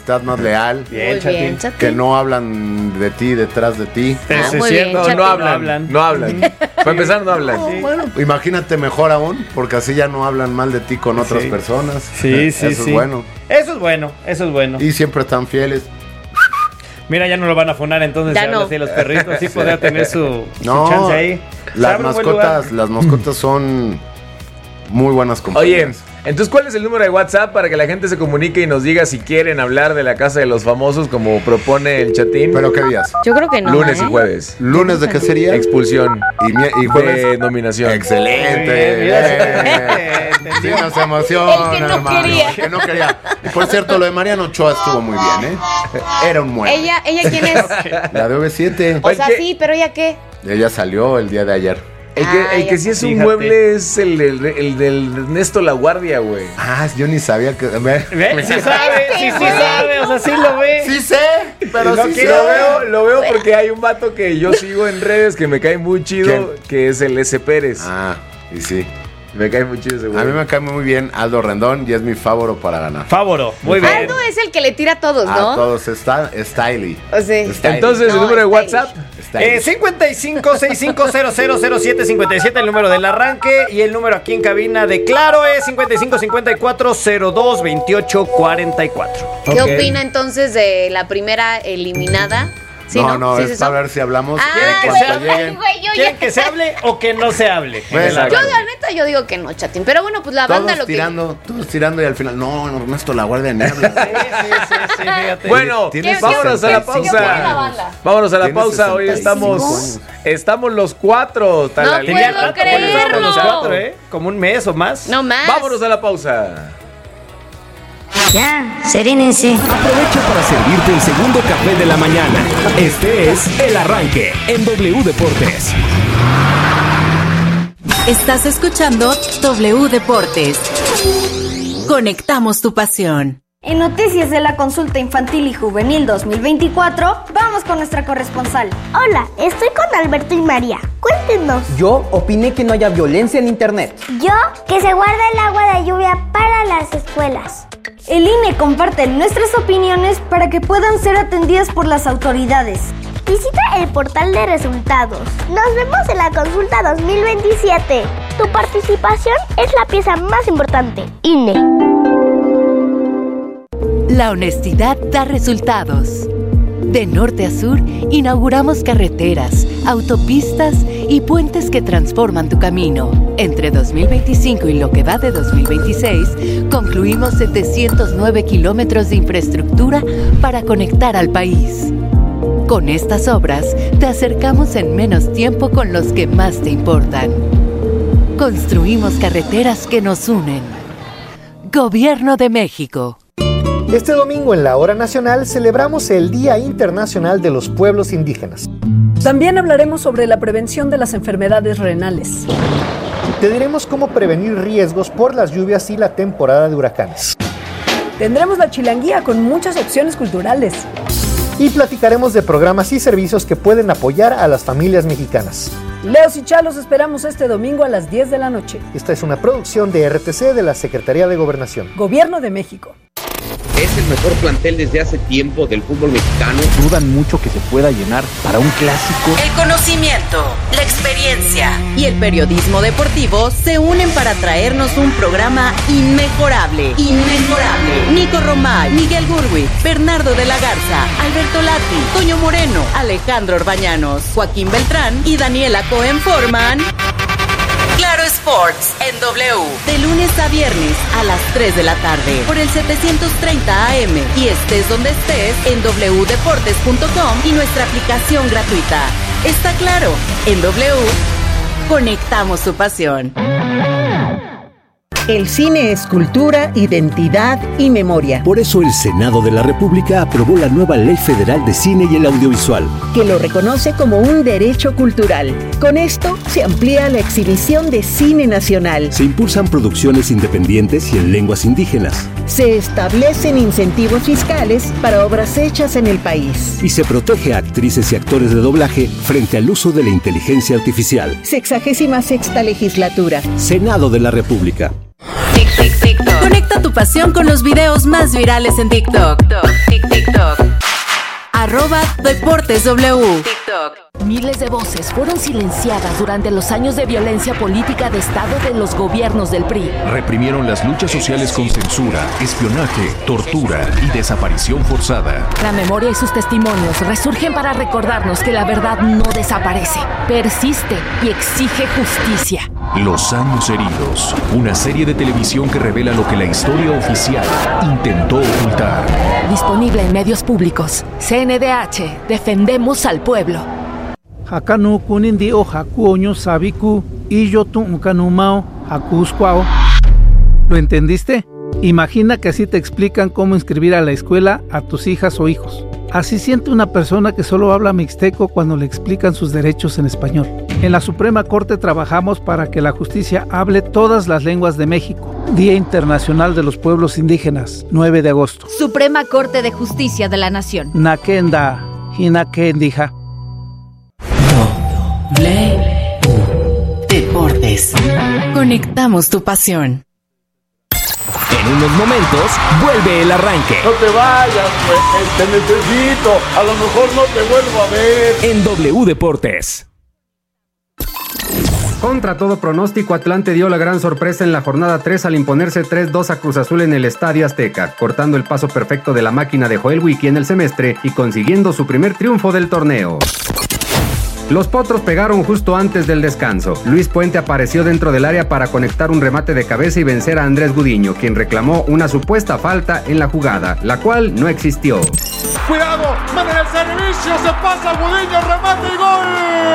amistad más leal. Bien, Chatín. Que no hablan de ti detrás de ti. Muy bien, Chatín. No hablan. Para empezar, no hablan. Bueno, imagínate mejor aún, porque así ya no hablan mal de ti con otras personas. Sí. Eso es bueno. Eso es bueno. Y siempre están fieles. Mira, ya no lo van a funar, entonces ya se habla así de los perritos. Sí podría tener su chance ahí. Las mascotas son muy buenas compañías. Oye, entonces, ¿cuál es el número de WhatsApp para que la gente se comunique y nos diga si quieren hablar de la Casa de los Famosos como propone el Chatín? ¿Pero qué días? Yo creo que no. Lunes y jueves. ¿Lunes de qué sería? Expulsión. ¿Y jueves? De nominación. Excelente. Sí nos emociona, El que no hermano. quería. El que no quería. Y por cierto, lo de Mariano Ochoa estuvo muy bien, ¿eh? Era un muerto. ¿Ella quién es? La de OV7. O sea, sí, pero ¿ella qué? Ella salió el día de ayer. El que sí es un mueble es el del Ernesto La Guardia, güey. Yo ni sabía que... Sí sabe, o sea, sí lo ve. Sí sé, pero no, sí sé. Lo veo porque hay un vato que yo sigo en redes que me cae muy chido, que es el S. Pérez. Y sí. Me cae muy chido ese güey. A mí me cae muy bien Aldo Rendón y es mi favorito para ganar. Muy bien. Aldo es el que le tira a todos, ¿no? A todos, Styly. Entonces, el número de WhatsApp. 5565000757, el número del arranque, y el número aquí en cabina de Claro es 5554022844. ¿Qué opina entonces de la primera eliminada? ¿Sí, no, es para ver si hablamos. ¿Quieren que se hable o que no se hable? Yo, la neta, yo digo que no, Chatín. Pero bueno, pues la banda todos tirando y al final, no, Ernesto La Guardia ni habla. Sí, fíjate. Bueno, vámonos a la pausa. Vámonos a la pausa. Hoy estamos los cuatro. No puedo creerlo. Los cuatro, como un mes o más. No más. Vámonos a la pausa. Ya, serénense. Aprovecha para servirte el segundo café de la mañana. Este es El Arranque en W Deportes. Estás escuchando W Deportes. Conectamos tu pasión. En noticias de la consulta infantil y juvenil 2024, vamos con nuestra corresponsal. Hola, estoy con Alberto y María. Cuéntenos. Yo opiné que no haya violencia en internet. Yo, que se guarda el agua de lluvia para las escuelas. El INE comparte nuestras opiniones para que puedan ser atendidas por las autoridades. Visita el portal de resultados. Nos vemos en la consulta 2027. Tu participación es la pieza más importante. INE. La honestidad da resultados. De norte a sur, inauguramos carreteras, autopistas y puentes que transforman tu camino. Entre 2025 y lo que va de 2026, concluimos 709 kilómetros de infraestructura para conectar al país. Con estas obras, te acercamos en menos tiempo con los que más te importan. Construimos carreteras que nos unen. Gobierno de México. Este domingo en la Hora Nacional celebramos el Día Internacional de los Pueblos Indígenas. También hablaremos sobre la prevención de las enfermedades renales. Te diremos cómo prevenir riesgos por las lluvias y la temporada de huracanes. Tendremos la chilanguía con muchas opciones culturales. Y platicaremos de programas y servicios que pueden apoyar a las familias mexicanas. Leos y Chalos esperamos este domingo a las 10 de la noche. Esta es una producción de RTC de la Secretaría de Gobernación. Gobierno de México. Es el mejor plantel desde hace tiempo del fútbol mexicano. Dudan mucho que se pueda llenar para un clásico. El conocimiento, la experiencia y el periodismo deportivo se unen para traernos un programa inmejorable. Nico Romay, Miguel Gurwitz, Bernardo de la Garza, Alberto Lati, Toño Moreno, Alejandro Orbañanos, Joaquín Beltrán y Daniela Cohen forman Claro Sports en W, de lunes a viernes a las 3 de la tarde por el 730 AM y estés donde estés en wdeportes.com y nuestra aplicación gratuita. Está claro, en W conectamos su pasión. El cine es cultura, identidad y memoria. Por eso el Senado de la República aprobó la nueva Ley Federal de Cine y el Audiovisual, que lo reconoce como un derecho cultural. Con esto se amplía la exhibición de cine nacional. Se impulsan producciones independientes y en lenguas indígenas. Se establecen incentivos fiscales para obras hechas en el país. Y se protege a actrices y actores de doblaje frente al uso de la inteligencia artificial. 66ª legislatura. Senado de la República. Conecta tu pasión con los videos más virales en TikTok. @DeportesW. TikTok. Miles de voces fueron silenciadas durante los años de violencia política de Estado de los gobiernos del PRI. Reprimieron las luchas sociales con censura, espionaje, tortura y desaparición forzada. La memoria y sus testimonios resurgen para recordarnos que la verdad no desaparece, persiste y exige justicia. Los años heridos, una serie de televisión que revela lo que la historia oficial intentó ocultar. Disponible en medios públicos. CNDH, defendemos al pueblo. Hakanu kunindi o hakuoño sabiku y yo tu kanumao hakusquao. ¿Lo entendiste? Imagina que así te explican cómo inscribir a la escuela a tus hijas o hijos. Así siente una persona que solo habla mixteco cuando le explican sus derechos en español. En la Suprema Corte trabajamos para que la justicia hable todas las lenguas de México. Día Internacional de los Pueblos Indígenas, 9 de agosto. Suprema Corte de Justicia de la Nación. Nakenda, Hinakendija. Deportes. Conectamos tu pasión. En unos momentos, vuelve el arranque. No te vayas, pues, te necesito. A lo mejor no te vuelvo a ver. En W Deportes. Contra todo pronóstico, Atlante dio la gran sorpresa en la jornada 3 al imponerse 3-2 a Cruz Azul en el Estadio Azteca, cortando el paso perfecto de la máquina de Joel Wiki en el semestre y consiguiendo su primer triunfo del torneo. Los Potros pegaron justo antes del descanso. Luis Puente apareció dentro del área para conectar un remate de cabeza y vencer a Andrés Gudiño, quien reclamó una supuesta falta en la jugada, la cual no existió. ¡Cuidado! ¡Manda el servicio! ¡Se pasa Gudiño! ¡Remate y gol!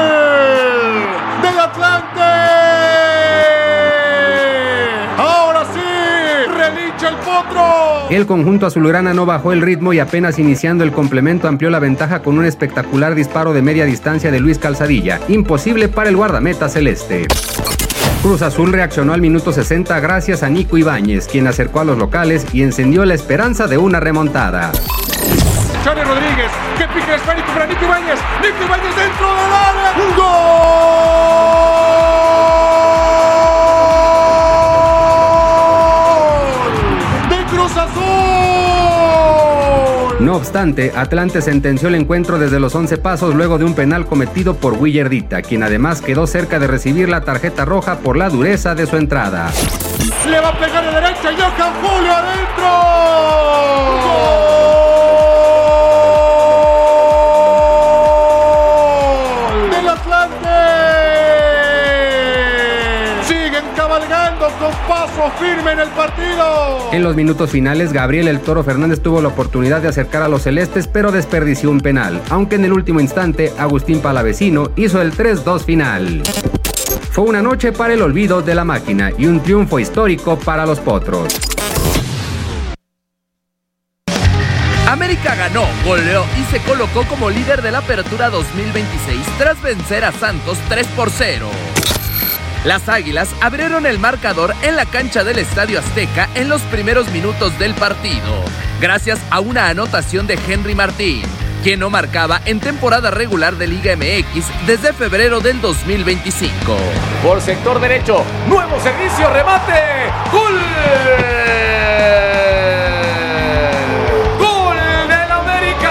¡Del Atlante! ¡Ahora sí! ¡Relincha el Potro! El conjunto azulgrana no bajó el ritmo y apenas iniciando el complemento amplió la ventaja con un espectacular disparo de media distancia de Luis Calzadilla, imposible para el guardameta celeste. Cruz Azul reaccionó al minuto 60 gracias a Nico Ibáñez, quien acercó a los locales y encendió la esperanza de una remontada. Johnny Rodríguez, que pique el esférico para Nico Ibáñez. Nico Ibáñez dentro del área. ¡Gol! No obstante, Atlante sentenció el encuentro desde los 11 pasos luego de un penal cometido por Willardita, quien además quedó cerca de recibir la tarjeta roja por la dureza de su entrada. Le va a pegar a derecha, Johan Julio adentro. ¡Gol! ¡Del Atlante! Siguen cabalgando con paso firme en el partido. En los minutos finales, Gabriel El Toro Fernández tuvo la oportunidad de acercar a los celestes, pero desperdició un penal, aunque en el último instante, Agustín Palavecino hizo el 3-2 final. Fue una noche para el olvido de la máquina y un triunfo histórico para los Potros. América ganó, goleó y se colocó como líder de la Apertura 2026 tras vencer a Santos 3-0. Las Águilas abrieron el marcador en la cancha del Estadio Azteca en los primeros minutos del partido, gracias a una anotación de Henry Martín, quien no marcaba en temporada regular de Liga MX desde febrero del 2025. Por sector derecho, nuevo servicio, remate, ¡gol! ¡Gol del América!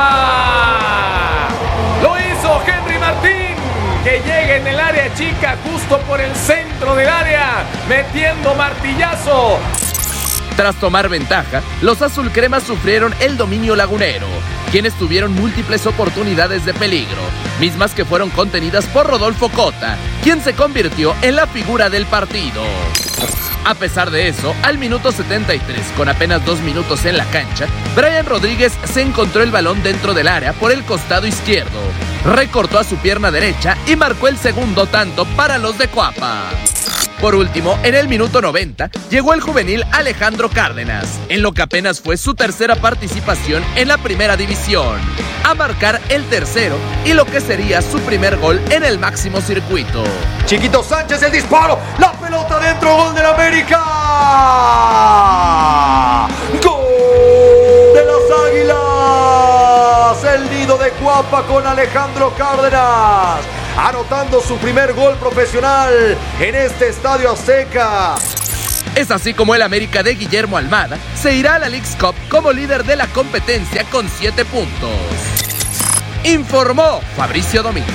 Lo hizo Henry Martín, que llega en el área chica justo por el centro del área, metiendo martillazo. Tras tomar ventaja, los azulcremas sufrieron el dominio lagunero, quienes tuvieron múltiples oportunidades de peligro, mismas que fueron contenidas por Rodolfo Cota, quien se convirtió en la figura del partido. A pesar de eso, al minuto 73, con apenas 2 minutos en la cancha, Brian Rodríguez se encontró el balón dentro del área por el costado izquierdo, recortó a su pierna derecha y marcó el segundo tanto para los de Coapa. Por último, en el minuto 90, llegó el juvenil Alejandro Cárdenas, en lo que apenas fue su tercera participación en la primera división, a marcar el tercero y lo que sería su primer gol en el máximo circuito. Chiquito Sánchez, el disparo, la pelota dentro, gol del América. ¡Gol de las Águilas! El nido de Coapa con Alejandro Cárdenas, anotando su primer gol profesional en este Estadio Azteca. Es así como el América de Guillermo Almada se irá a la Leagues Cup como líder de la competencia con 7 puntos. informó Fabricio Domínguez.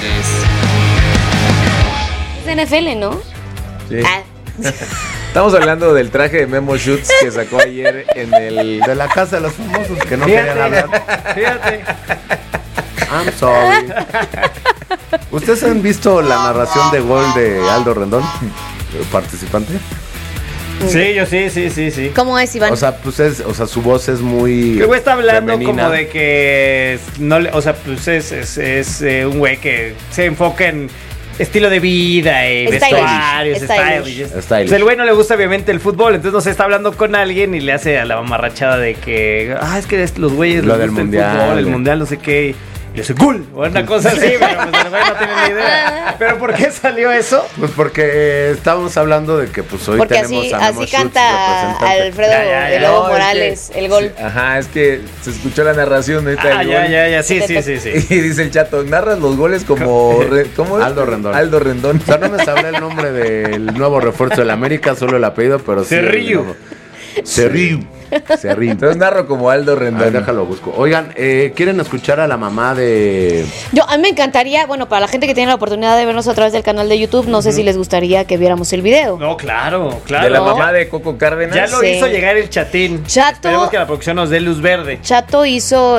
Es de NFL, ¿no? Sí. Estamos hablando del traje de Memo Schutz que sacó ayer en el... De la casa de los famosos que no querían hablar. Fíjate. I'm sorry. ¿Ustedes han visto la narración de gol de Aldo Rendón? ¿Participante? Sí, yo sí. ¿Cómo es, Iván? O sea, pues su voz es muy que güey está hablando femenina. como de que no, o sea, pues es un güey que se enfoca en estilo de vida y vestuarios, stylish. Pues el güey no le gusta obviamente el fútbol, entonces no se está hablando con alguien y le hace a la mamarrachada de que es que los güeyes lo del mundial, el mundial, no sé qué. Y yo soy cool, o una cosa así, pero pues el güey no tiene ni idea. ¿Pero por qué salió eso? Pues porque estábamos hablando de que pues hoy porque tenemos así canta Alfredo de Lobo Morales, el gol. Ajá, es que se escuchó la narración ahorita del gol. Sí. Y dice el chato, narras los goles como ¿cómo es? Aldo Rendón. Aldo Rendón. O sea, no me sabré el nombre del nuevo refuerzo del América, solo el apellido, pero sí. Cerrillo. Entonces narro como Aldo Rendón. Déjalo, busco. Oigan, ¿quieren escuchar a la mamá de...? A mí me encantaría, bueno, para la gente que tiene la oportunidad de vernos a través del canal de YouTube, no sé si les gustaría que viéramos el video. No, claro. De la mamá de Coco Cárdenas. Ya lo hizo llegar el Chatín. Esperemos que la producción nos dé luz verde. Chato hizo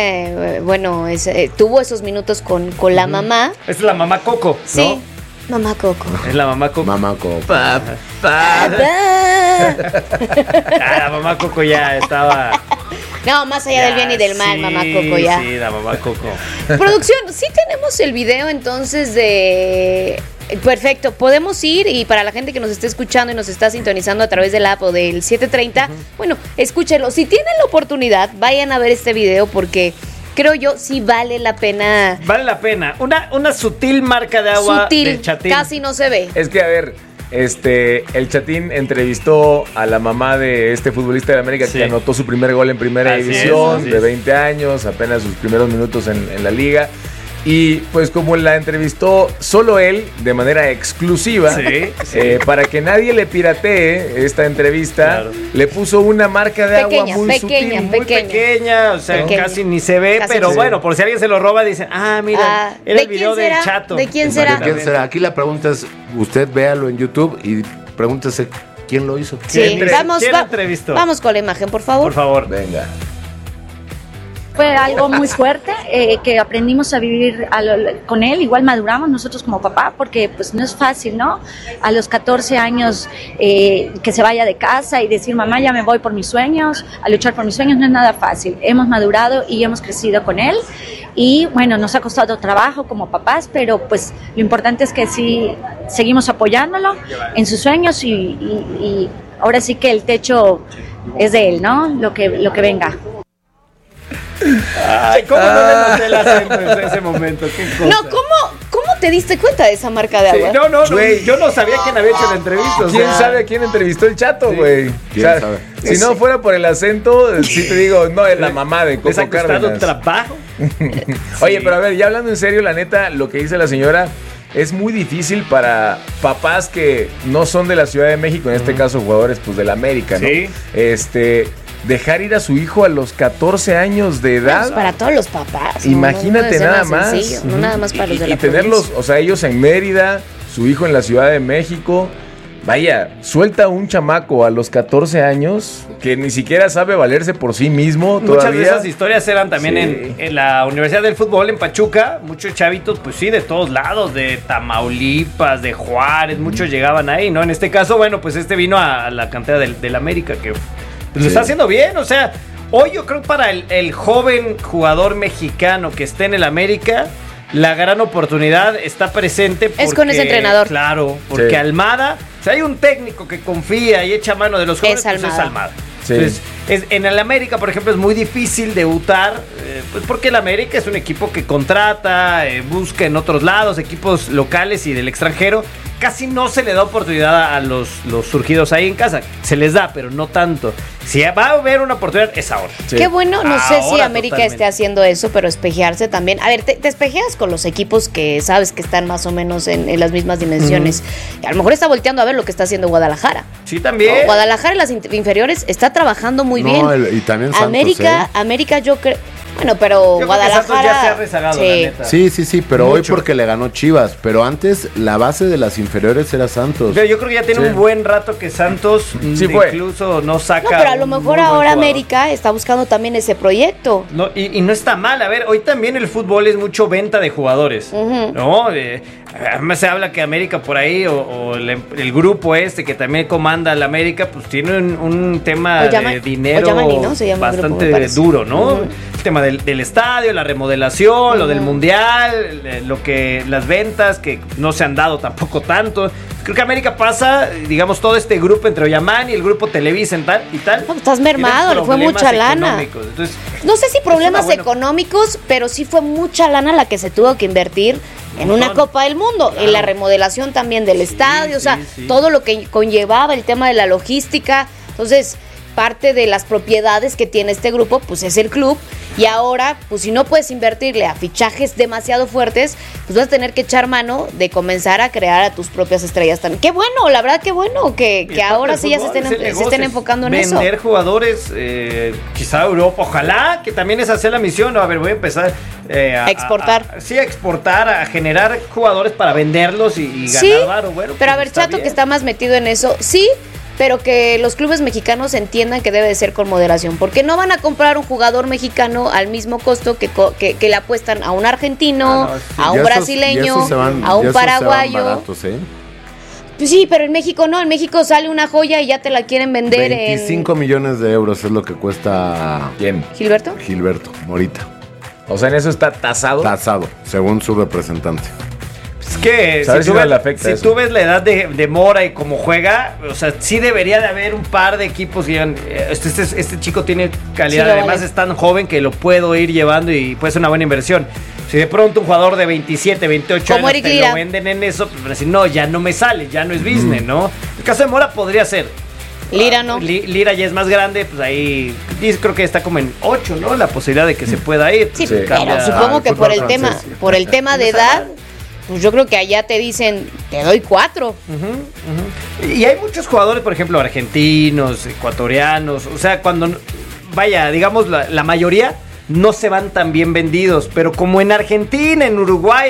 tuvo esos minutos con la mamá. Esta es la mamá Coco, ¿no? Sí. Mamá Coco. Es la mamá Coco. Mamá Coco. La mamá Coco ya estaba... No, más allá del bien y del mal, mamá Coco ya. Sí, la mamá Coco. Producción, sí tenemos el video entonces de... Perfecto, podemos ir y para la gente que nos esté escuchando y nos está sintonizando a través del app o del 730, bueno, escúchenlo. Si tienen la oportunidad, vayan a ver este video porque... Creo yo, sí vale la pena. Vale la pena. Una sutil marca de agua del Chatín. Casi no se ve. Es que, a ver, el Chatín entrevistó a la mamá de este futbolista de América que anotó su primer gol en primera división, de 20 años, apenas sus primeros minutos en la liga. Y pues como la entrevistó solo él, de manera exclusiva, para que nadie le piratee esta entrevista, le puso una marca de agua muy sutil, muy pequeña, o sea, casi ni se ve, pero bueno, por si alguien se lo roba, dicen, mira, era el video del Chato. ¿De quién será? ¿De quién será? Aquí la pregunta es, usted véalo en YouTube y pregúntese quién lo hizo. Sí, ¿Quién entrevistó? Vamos con la imagen, por favor. Por favor. Venga. Fue algo muy fuerte, que aprendimos a vivir con él, igual maduramos nosotros como papá, porque pues no es fácil, ¿no? A los 14 años que se vaya de casa y decir, mamá, ya me voy por mis sueños, a luchar por mis sueños, no es nada fácil. Hemos madurado y hemos crecido con él y bueno, nos ha costado trabajo como papás, pero pues lo importante es que sí seguimos apoyándolo en sus sueños y ahora sí que el techo es de él, ¿no? Lo que venga. Ay, ¿cómo no le noté el acento en ese momento? ¿Qué cosa? No, ¿cómo te diste cuenta de esa marca de agua? No, yo no sabía quién había hecho la entrevista. ¿Quién sabe a quién entrevistó el Chato, güey? ¿Quién sabe? Si no fuera por el acento, sí te digo, no, es la mamá de Coco Cárdenas. ¿Les ha costado trabajo? Oye, pero a ver, ya hablando en serio, la neta, lo que dice la señora es muy difícil para papás que no son de la Ciudad de México, en este caso jugadores pues del América, ¿no? Sí. Dejar ir a su hijo a los 14 años de edad. Pues para todos los papás. Imagínate no nada más. Sencillo, no nada más para los de la tenerlos, o sea, ellos en Mérida, su hijo en la Ciudad de México. Vaya, suelta un chamaco a los 14 años que ni siquiera sabe valerse por sí mismo todavía. Muchas de esas historias eran también en la Universidad del Fútbol en Pachuca. Muchos chavitos, pues sí, de todos lados, de Tamaulipas, de Juárez, muchos llegaban ahí, ¿no? En este caso, bueno, pues vino a la cantera del América, que pues lo está haciendo bien, o sea, hoy yo creo para el joven jugador mexicano que esté en el América, la gran oportunidad está presente porque, es con ese entrenador. Claro, porque Almada, si hay un técnico que confía y echa mano de los jóvenes, pues es Almada. Sí. Entonces, en el América, por ejemplo, es muy difícil debutar, pues porque el América es un equipo que contrata, busca en otros lados, equipos locales y del extranjero. Casi no se le da oportunidad a los surgidos ahí en casa. Se les da, pero no tanto. Si va a haber una oportunidad, es ahora. Sí. Qué bueno, no sé si América totalmente esté haciendo eso, pero espejearse también. A ver, te espejeas con los equipos que sabes que están más o menos en las mismas dimensiones. A lo mejor está volteando a ver lo que está haciendo Guadalajara. Sí, también. ¿No? Guadalajara en las inferiores está trabajando muy bien. Y también Santos, América yo creo... Bueno, pero yo Guadalajara... Creo que Santos ya se ha rezagado, la neta. Sí, pero mucho. Hoy porque le ganó Chivas. Pero antes la base de las inferiores era Santos. Pero yo creo que ya tiene un buen rato que Santos incluso no saca... No, pero a lo mejor ahora América está buscando también ese proyecto. No, y no está mal. A ver, hoy también el fútbol es mucho venta de jugadores. ¿No? Además se habla que América por ahí, o el grupo que también comanda la América, pues tiene un tema de dinero bastante duro, ¿no? El tema del estadio, la remodelación, lo del mundial, las ventas que no se han dado tampoco tanto. Creo que América pasa, digamos, todo este grupo entre Oyamán y el grupo Televisa y tal. No, estás mermado, le fue mucha lana. Entonces, no sé si problemas económicos, pero sí fue mucha lana la que se tuvo que invertir en una Copa del Mundo, en la remodelación también del estadio, todo lo que conllevaba el tema de la logística. Entonces, parte de las propiedades que tiene este grupo, pues es el club, y ahora, pues si no puedes invertirle a fichajes demasiado fuertes, pues vas a tener que echar mano de comenzar a crear a tus propias estrellas también. Qué bueno, la verdad, qué bueno que ahora sí ya se estén enfocando en eso. Vender jugadores, quizá a Europa, ojalá, que también es hacer la misión, ¿no? A ver, voy a empezar a exportar. A exportar, a generar jugadores para venderlos y ganar varo. Bueno, pero a ver, Chato, que está más metido en eso, sí, pero que los clubes mexicanos entiendan que debe de ser con moderación, porque no van a comprar un jugador mexicano al mismo costo que le apuestan a un argentino, a un brasileño, a un paraguayo. Baratos, Pues sí, pero en México no, en México sale una joya y ya te la quieren vender 25 millones de euros es lo que cuesta... ¿Quién? ¿Gilberto? Gilberto Morita. O sea, ¿en eso está tasado? Tasado, según su representante. Es que si tú ves la edad de Mora y cómo juega, o sea, sí debería de haber un par de equipos que digan, este chico tiene calidad, además es tan joven que lo puedo ir llevando y puede ser una buena inversión. Si de pronto un jugador de 27, 28 como años te lo venden en eso, pues decir, no, ya no me sale, ya no es business, ¿no? El caso de Mora podría ser. Lira no. Lira ya es más grande, pues ahí creo que está como en 8, ¿no? La posibilidad de que se pueda ir. Sí, pero supongo que por el tema de edad, pues yo creo que allá te dicen, te doy 4. Y hay muchos jugadores, por ejemplo, argentinos, ecuatorianos, o sea, cuando, vaya, digamos, la mayoría no se van tan bien vendidos, pero como en Argentina, en Uruguay,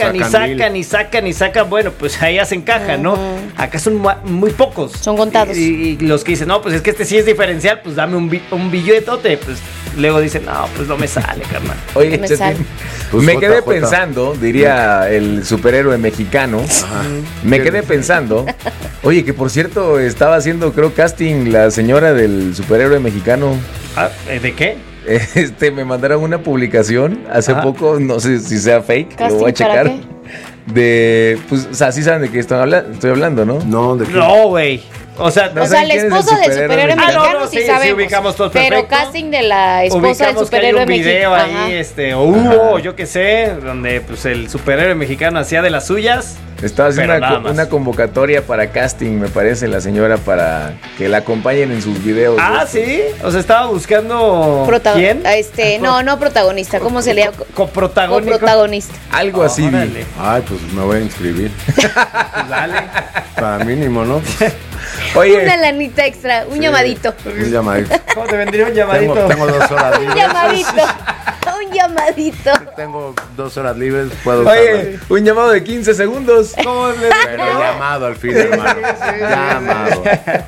sacan, bueno, pues ahí hacen caja, ¿no? Acá son muy pocos. Son contados. Y los que dicen, no, pues es que este sí es diferencial, pues dame un billetote, pues luego dicen, no, pues no me sale, carnal. Oye, me quedé pensando, diría el superhéroe mexicano, me quedé pensando, oye, que por cierto estaba haciendo, creo, casting la señora del superhéroe mexicano. ¿De qué? Me mandaron una publicación hace poco, no sé si sea fake, lo voy a checar. Pues, o sea, sí saben de qué estoy hablando, ¿no? No, de qué. No, güey. O sea, la esposa del superhéroe mexicano sí sabemos. Sí, ubicamos todos perfecto. Pero casting de la esposa del superhéroe mexicano. Ubicamos que hay un video ahí, hubo, yo qué sé, donde pues el superhéroe mexicano hacía de las suyas. Estaba haciendo una convocatoria para casting, me parece, la señora, para que la acompañen en sus videos. Sí. O sea, estaba buscando ¿quién? No protagonista. ¿Cómo se le llama? Coprotagonista. Algo así. Ay, pues me voy a inscribir. Pues dale. Para mínimo, ¿no? Oye. Una lanita extra, un llamadito. Un llamadito. ¿Cómo te vendría un llamadito? Tengo 2 horas libres. Un llamadito. Tengo 2 horas libres, puedo Oye, un llamado de 15 segundos. ¿Cómo le Pero llamado al fin, hermano. Llamado.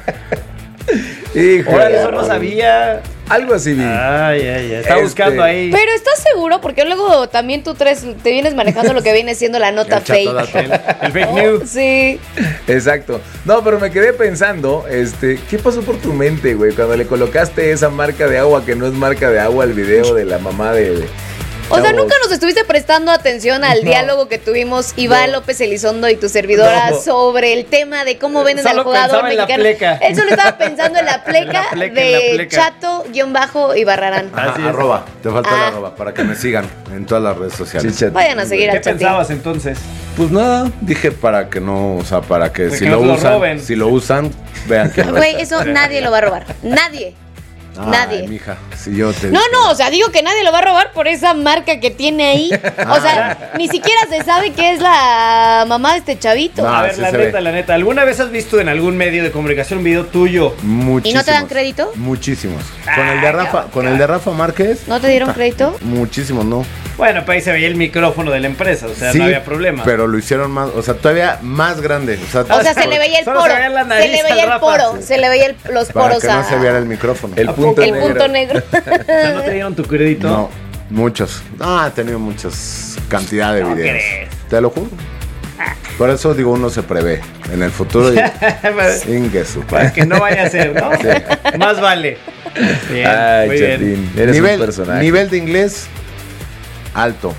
Híjole, eso no sabía. Algo así vi. Está buscando ahí. Pero ¿estás seguro? Porque luego también tú te vienes manejando lo que viene siendo la nota fake. El fake news. Sí. Exacto. No, pero me quedé pensando, ¿qué pasó por tu mente, güey? Cuando le colocaste esa marca de agua que no es marca de agua al video de la mamá de... O sea, nunca nos estuviste prestando atención al diálogo que tuvimos Iván López Elizondo y tu servidora sobre el tema de cómo venden al jugador mexicano. Él solo estaba pensando en la pleca de Chato-Ibarrarán. Arroba, te falta el arroba para que me sigan en todas las redes sociales. Sí, vayan a seguir al Chatín. ¿Qué pensabas entonces? Pues nada, dije para que no, o sea, para que si lo usan, vean que güey, eso nadie lo va a robar. Nadie. Nadie. Mija, si yo te... No, o sea, digo que nadie lo va a robar por esa marca que tiene ahí. O sea, ni siquiera se sabe que es la mamá de este chavito. No, A ver, sí la neta, ¿alguna vez has visto en algún medio de comunicación un video tuyo? Muchísimos. ¿Y no te dan crédito? Muchísimos. Con el de Rafa Márquez. ¿No te dieron crédito? Muchísimos, no. Bueno, pues ahí se veía el micrófono de la empresa, o sea, Sí, no había problema. pero lo hicieron más, o sea, todavía más grande. O sea, se le veía el Solo poro. se veía la nariz Se le veía al el Rafa. poro. Se le veía los para poros que no se viera el micrófono. El punto negro. punto negro. O sea, ¿no te dieron tu crédito? No, muchos. He tenido muchas cantidad de No videos. crees. Te lo juro. Por eso digo, uno se prevé en el futuro y ingue su Para padre. que no vaya a ser, ¿no? Sí. Más vale. Bien, Ay, muy bien. Chatín, eres un personaje. Nivel de inglés alto.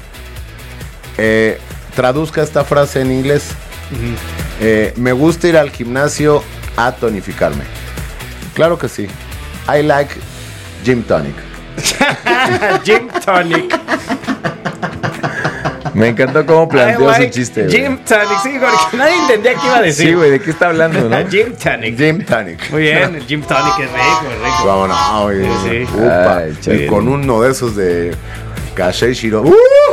Traduzca esta frase en inglés. Me gusta ir al gimnasio a tonificarme. Claro que sí. I like gym tonic. Gym tonic. Me encantó cómo planteó su chiste, güey. Gym tonic, sí, porque nadie entendía qué iba a decir. Sí, güey, ¿de qué está hablando, no? Gym tonic. Gym tonic. Muy bien, el gym tonic es rico. Vámonos. Oye, Sí. upa. Ay, Y Chatín. con uno de esos de Kashei Shiro.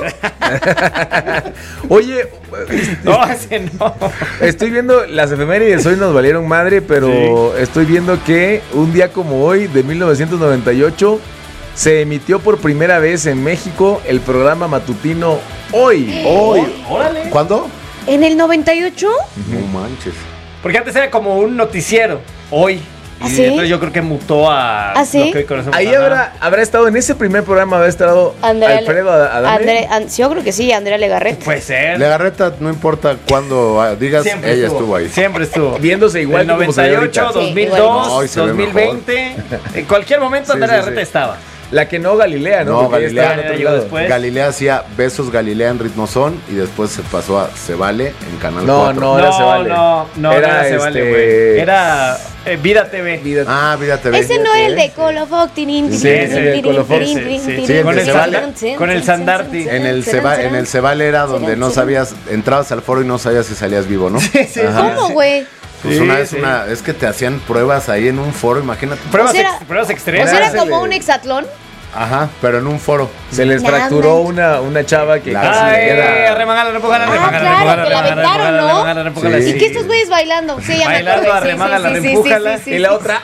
Oye, No, ese no. estoy viendo las efemérides, hoy nos valieron madre, pero estoy viendo que un día como hoy, de 1998, se emitió por primera vez en México el programa matutino Hoy. Órale. ¿Cuándo? ¿En el 98? No manches. Porque antes era como un noticiero. Hoy. ¿Ah, Y sí? entonces yo creo que mutó a ¿Ah, sí? lo que hoy conocemos. Ahí Ajá. habrá estado, en ese primer programa habrá estado Alfredo Adame. Sí, yo creo que sí, Andrea Legarreta. Puede ser. Legarreta, no importa cuándo digas, Siempre ella estuvo ahí. Siempre estuvo. Viéndose igual Del que como se ve 98, ahorita. 2002, No, y se ve 2020. En cualquier momento Andrea Legarreta estaba. La que no Galilea, ¿no? No, Porque ella Galilea estaba en otro llegó lado. después. Galilea hacía Besos Galilea en Ritmozón y después se pasó a Se Vale en Canal No, 4. no, era Se Vale. No era Se Vale, güey. Era Vida TV. Ah, Vida TV. Ese no era el de Colofoc. Sí, el Colofoc, sí, Con el Se Vale. Con el Sandarti. En el Se Vale era donde no sabías, entrabas al foro y no sabías si salías vivo, ¿no? ¿Cómo, güey? Pues es que te hacían pruebas ahí en un foro, imagínate. Pruebas O extremas. sea, era como un hexatlón. Ajá, pero en un foro. Se les fracturó una chava que casi le Ay, queda. arremangala, repújala, claro, que la aventaron, ¿no? Sí. Y que estos güeyes bailando. Sí, ya me Bailando, acordé. arremángala, Sí, reempújala. Y la otra.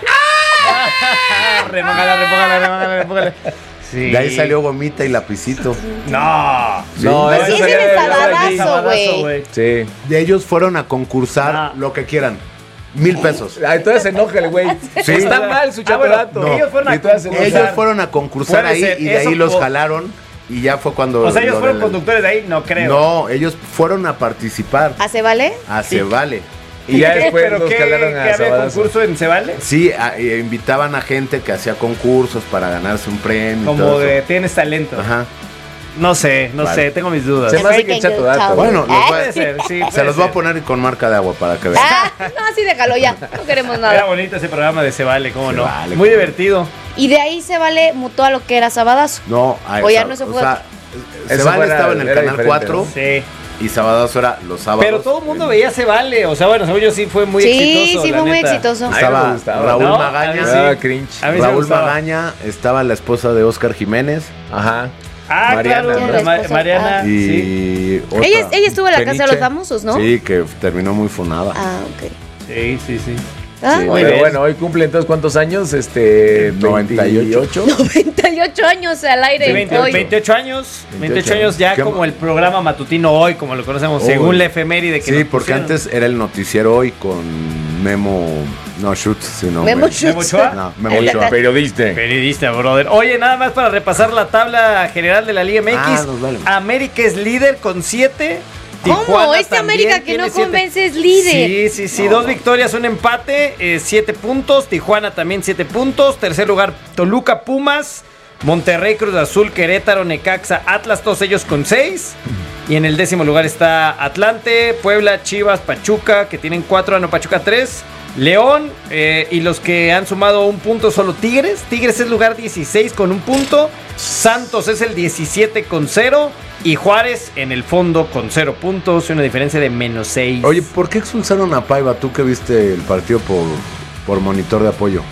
Remangala. Sí. De ahí salió Gomita y Lapicito. No. No, Pues sí, esa ese salía es de Sabadazo, güey. Sí. De ellos fueron a concursar lo que quieran. 1,000 pesos. Ay, todavía se enoja el güey. Sí. Está mal su chapelato. No. Ellos fueron a concursar. Ellos fueron a concursar Puede ahí ser, y de eso ahí los po- jalaron y ya fue cuando... O sea, ellos lo fueron del- conductores de ahí, no creo. No, ellos fueron a participar. ¿A Se Vale? A Se Vale. Y ya ¿Qué? después ¿Pero los qué? jalaron ¿Que a había Sabadazo. concurso en Se Vale? Sí, invitaban a gente que hacía concursos para ganarse un premio. y Como todo de eso. tienes talento. Ajá. No sé, Vale. tengo mis dudas. Se me hace que chato dato. Bueno, los voy Puede a- ser, sí. se puede los voy a ser. poner con marca de agua para que vean. No, así déjalo ya. No queremos Era nada. bonito ese programa de Se Vale, cómo Se no. Vale, Muy cómo no. divertido. Y de ahí Se Vale mutó a lo que era Sabadazo. No, O ya no se fue. Se Eso Vale era- estaba en el era canal diferente, 4 Sí. y Sabadazo era los sábados. Pero todo el mundo veía Se Vale. O sea, bueno, según yo sí fue muy Sí, exitoso. sí, la fue muy neta. exitoso. Ay, me Estaba gustaba. Raúl ¿No? Magaña. A mí sí. Ah, cringe. A mí sí me Raúl gustaba. Magaña, estaba la esposa de Óscar Jiménez Ajá. Ah, Mariana, claro, ¿no? La esposa. Mariana. y Sí. otra, Ella estuvo en la Casa de los Peniche. Famosos, ¿no? Sí, que terminó muy funada. Ah, ok. Sí. Ah, Sí. Muy Pero bien. bueno, hoy cumple entonces ¿cuántos años? 98. 98 años al aire. Sí, 28 hoy. 28 años. 28 años ya ¿Qué- como el programa matutino hoy, como lo conocemos, Hoy. según la efeméride que Sí, nos porque pusieron. antes era el noticiero hoy con Memo, no Schutz, sino Memo ¿Memo Ochoa? No, Memo Ochoa. Periodista. Periodista, brother. Oye, nada más para repasar la tabla general de la Liga MX. Ah, nos vale. América es líder con 7. ¿Cómo? Este América que no convence es líder. Sí. 2 victorias, un empate, 7 puntos. Tijuana también 7 puntos. Tercer lugar, Toluca, Pumas. Monterrey, Cruz Azul, Querétaro, Necaxa, Atlas, todos ellos con 6. Y en el 10º lugar está Atlante, Puebla, Chivas, Pachuca, que tienen 4, Pachuca 3. León, y los que han sumado un punto solo Tigres. Tigres es lugar 16 con un punto. Santos es el 17 con 0. Y Juárez en el fondo con 0 puntos. Una diferencia de -6. Oye, ¿por qué expulsaron a Paiva? Tú que viste el partido por monitor de apoyo.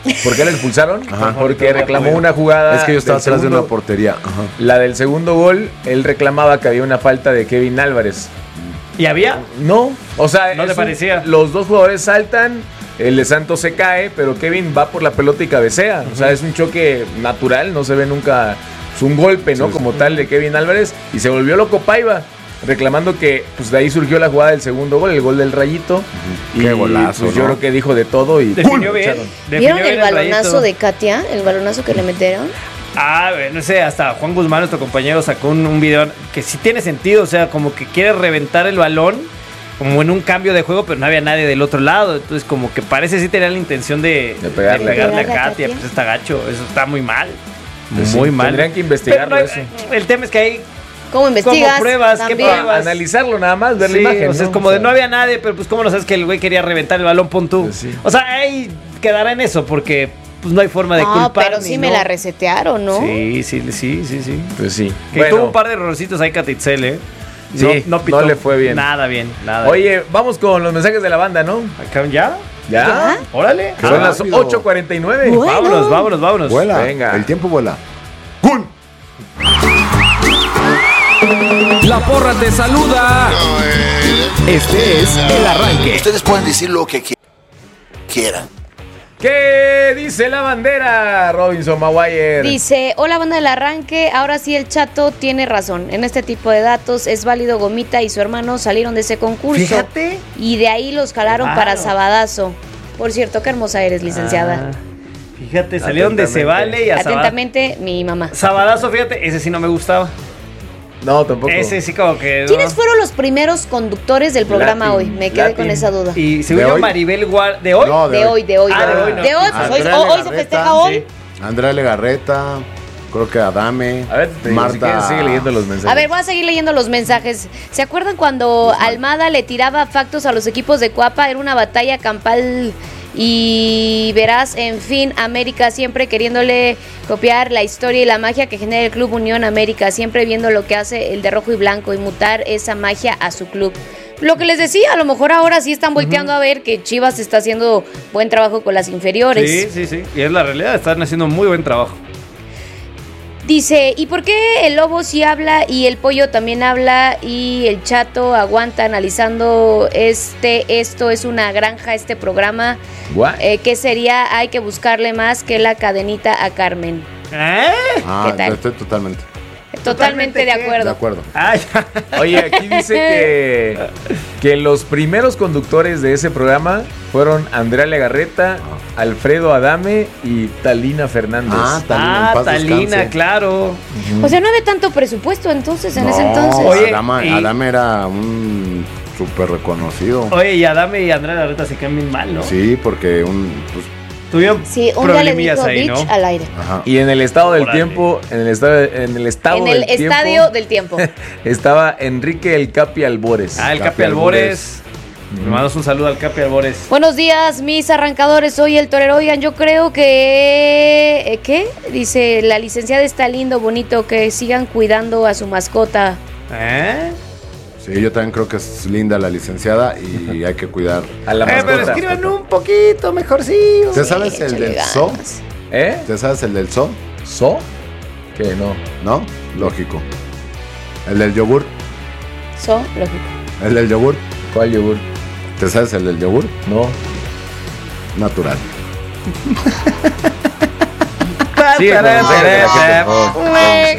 ¿Por qué la expulsaron? Ajá. Porque reclamó una jugada. Es que yo estaba del atrás de una segundo- portería. Ajá. La del segundo gol, él reclamaba que había una falta de Kevin Álvarez. ¿Y había? No, o sea, ¿No te parecía? Los dos jugadores saltan, el de Santos se cae, pero Kevin va por la pelota y cabecea. O sea, es un choque natural, no se ve nunca. Es un golpe, ¿no? Sí, Como tal de Kevin Álvarez. Y se volvió loco Paiva, reclamando que pues de ahí surgió la jugada del segundo gol, el gol del Rayito. Y Qué golazo, pues, yo ¿no? creo que dijo de todo y Definió ¡pum! bien. Echaron. Definió ¿Vieron bien el balonazo Rayito. de Katia? El balonazo que le metieron. Ah, no sé, hasta Juan Guzmán, nuestro compañero, sacó un video que sí tiene sentido, o sea, como que quiere reventar el balón, como en un cambio de juego, pero no había nadie del otro lado, entonces como que parece sí tenía la intención de pegarle. a Katia, pues está gacho, eso está muy mal, Pues muy sí, mal. tendrían que investigarlo Pero, eso. El tema es que hay ¿Cómo investigas? como pruebas, ¿qué También. pruebas? Analizarlo nada más, ver Sí, la imagen. o sea, es como de no había nadie, pero pues cómo no sabes que el güey quería reventar el balón, pon tú. Pues sí. O sea, ahí quedará en eso, porque pues no hay forma de culpar. pero sí ni me no. la resetearon, ¿no? Sí. Pues sí. Que tuvo un par de errorcitos ahí Catitzel, ¿eh? Sí, no le fue bien. Nada bien, nada. Oye, vamos con los mensajes de la banda, ¿no? Acá, ¿ya? ¿Ya? Órale. Son las rápido. 8:49. Vámonos, vámonos, vámonos. Vuela. Venga. El tiempo vuela. La porra te saluda. Este es el arranque. Ustedes pueden decir lo que quieran. ¿Qué dice la bandera, Robinson Maguire? Dice, hola banda del arranque, ahora sí el Chato tiene razón. En este tipo de datos es válido Gomita y su hermano salieron de ese concurso. Fíjate. Y de ahí los jalaron Claro. para Sabadazo. Por cierto, qué hermosa eres, licenciada. Fíjate, salieron de Se Vale y a Atentamente, mi mamá. Sabadazo, fíjate, ese sí no me gustaba. No, tampoco. Ese sí como que... no. ¿Quiénes fueron los primeros conductores del programa Latin, hoy? Me quedé con Latin. esa duda. Y según ¿De yo, hoy? Maribel Guardia... ¿De hoy? No, De hoy, de hoy. Ah, de hoy, no. De hoy, pues Andrea hoy se Legarreta, festeja hoy. sí. Andrea Legarreta, creo que Adame, A ver, si Marta. quieres, sigue leyendo los mensajes. A ver, voy a seguir leyendo los mensajes. ¿Se acuerdan cuando Almada le tiraba factos a los equipos de Cuapa? Era una batalla campal y verás, en fin, América siempre queriéndole copiar la historia y la magia que genera el Club Unión América, siempre viendo lo que hace el de rojo y blanco y mutar esa magia a su club. Lo que les decía, a lo mejor ahora sí están volteando a ver que Chivas está haciendo buen trabajo con las inferiores. Sí. Y es la realidad, están haciendo muy buen trabajo. Dice, ¿y por qué el lobo sí habla y el pollo también habla y el chato aguanta analizando esto es una granja, este programa? What? ¿Qué sería? Hay que buscarle más que la cadenita a Carmen. ¿Eh? Ah, ¿Qué tal? estoy totalmente Totalmente de de acuerdo. acuerdo. Ay, Oye, aquí dice que los primeros conductores de ese programa fueron Andrea Legarreta, Alfredo Adame y Talina Fernández. Talina, en paz Talina, descanse. claro. O sea, no había tanto presupuesto entonces en ese No, entonces. Oye, Adame era un súper reconocido. Oye, y Adame y Andrea Larreta se quedan bien mal, ¿no? Sí, porque Tuvieron Sí, un día le problemillas dijo ahí, bitch ¿no? al aire. Ajá. Y en el estado del Órale. tiempo, en el estado En el estadio del tiempo. estaba Enrique el Capi Albores. Ah, el Capi Capi Albores. Le mandamos un saludo al Capi Albores. Buenos días, mis arrancadores. Soy el torero. Oigan, yo creo que... ¿Qué? Dice, la licenciada está lindo, bonito, que sigan cuidando a su mascota. ¿Eh? Sí, yo también creo que es linda la licenciada y hay que cuidar A la Pero mascota. escriban un poquito mejor, sí. ¿Te sabes el échale del ganas. zoo? ¿Eh? ¿Te sabes el del zoo? ¿So? Que no. ¿No? Lógico. El del yogur. So, lógico. El del yogur. ¿Cuál yogur? ¿Te sabes el del yogur? No. Natural. Sigue con los mensajes de la gente, por favor.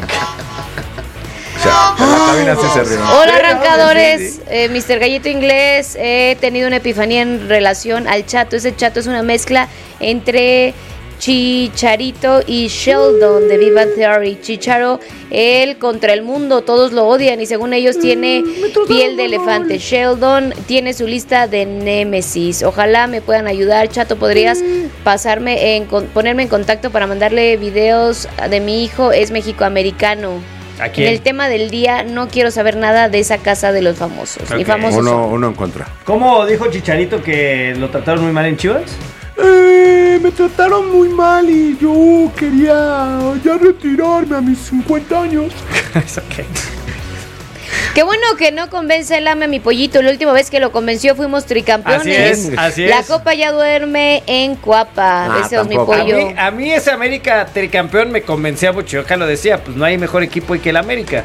En la cabina sí se ríe. Hola, arrancadores. Mr. Gallito Inglés. He tenido una epifanía en relación al Chato. Ese Chato es una mezcla entre Chicharito y Sheldon de Big Bang Theory. Chicharo, él contra el mundo, todos lo odian y según ellos tiene piel de elefante. Sheldon tiene su lista de némesis. Ojalá me puedan ayudar. Chato, ¿podrías ponerme en contacto para mandarle videos de mi hijo? Es mexicoamericano. ¿A En quién? el tema del día no quiero saber nada de esa casa de los famosos. Ni Ok. famosos son. Uno encuentra. ¿Cómo dijo Chicharito que lo trataron muy mal en Chivas? Me trataron muy mal y yo quería ya retirarme a mis 50 años. Qué bueno que no convence el AME a mi pollito. La última vez que lo convenció fuimos tricampeones. Así es. La copa ya duerme en Cuapa. Deseos, mi pollo. A mí ese América tricampeón me convencía mucho. Yo acá lo decía, pues no hay mejor equipo que el América.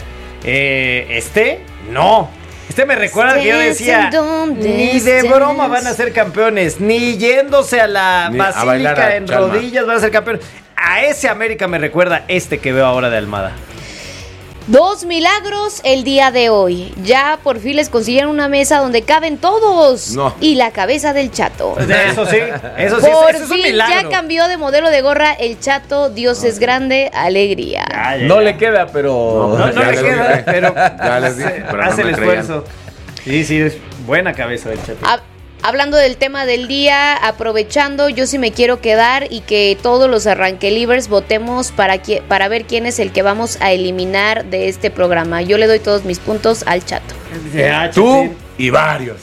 No. Me recuerda que yo decía, ni de broma van a ser campeones, ni yéndose a la basílica en rodillas van a ser campeones. A ese América me recuerda que veo ahora de Almada. 2 milagros el día de hoy. Ya por fin les consiguieron una mesa donde caben todos. No. Y la cabeza del Chato. Eso sí, eso por es un fin milagro. ya cambió de modelo de gorra el Chato. Dios es grande, alegría. No le queda, pero... No le queda, pero ya les dije, pero hace no el esfuerzo. Sí, es buena cabeza del Chato. Hablando del tema del día, aprovechando, yo sí me quiero quedar y que todos los arranquelivers votemos para ver quién es el que vamos a eliminar de este programa. Yo le doy todos mis puntos al Chato. Tú y varios.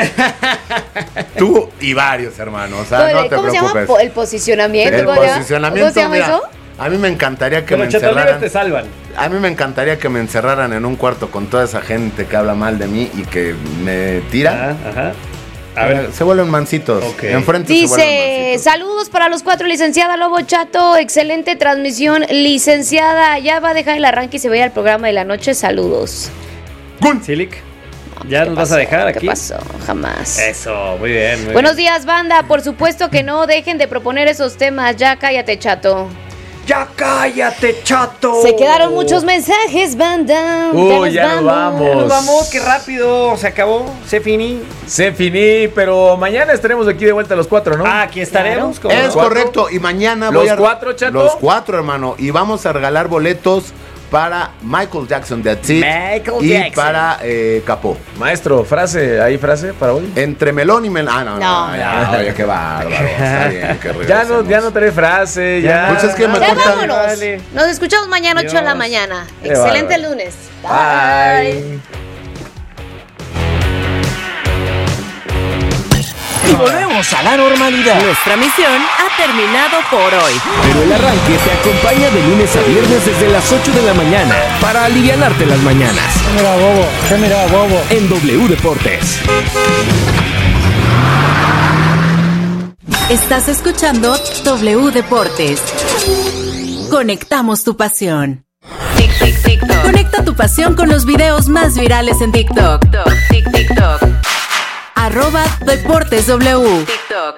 Tú y varios, hermano. O sea, no te ¿Cómo preocupes. se llama? El posicionamiento. ¿Cómo se llama eso? A mí me encantaría que me encerraran. te salvan. A mí me encantaría que me encerraran en un cuarto con toda esa gente que habla mal de mí y que me tira. Ajá. A ver, se vuelven mancitos. Okay. Enfrente dice, se vuelven mancitos. saludos para los 4, licenciada Lobo Chato. Excelente transmisión, licenciada. Ya va a dejar el arranque y se vaya al programa de la noche. Saludos. Silic, ¿ya nos vas a dejar aquí? ¿Qué pasó? Jamás. Eso, muy bien. Buenos días, banda. Por supuesto que no. Dejen de proponer esos temas. Ya cállate, Chato. ¡Ya cállate, Chato! Se quedaron muchos mensajes, banda. Ya nos vamos. Ya nos vamos, qué rápido. Se acabó. Se finí, pero mañana estaremos aquí de vuelta los 4, ¿no? Aquí estaremos. Claro. Es correcto. Y mañana voy a... ¿Los 4, Chato? Los 4, hermano. Y vamos a regalar boletos para Michael Jackson, That's It. Y para Capó. Maestro, ¿hay frase para hoy? Entre melón y melón. No. Oye, qué bárbaro. Está bien, que ya no trae frase. Ya. Pues es que me cortan. Vale. Nos escuchamos mañana 8 de la mañana. Excelente lunes. Bye. Y volvemos a la normalidad. Nuestra misión ha terminado por hoy. Pero el arranque te acompaña de lunes a viernes desde las 8 de la mañana para alivianarte las mañanas. Mira, bobo. En W Deportes. Estás escuchando W Deportes. Conectamos tu pasión. TikTok. Conecta tu pasión con los videos más virales en TikTok. TikTok. @DeportesW. TikTok.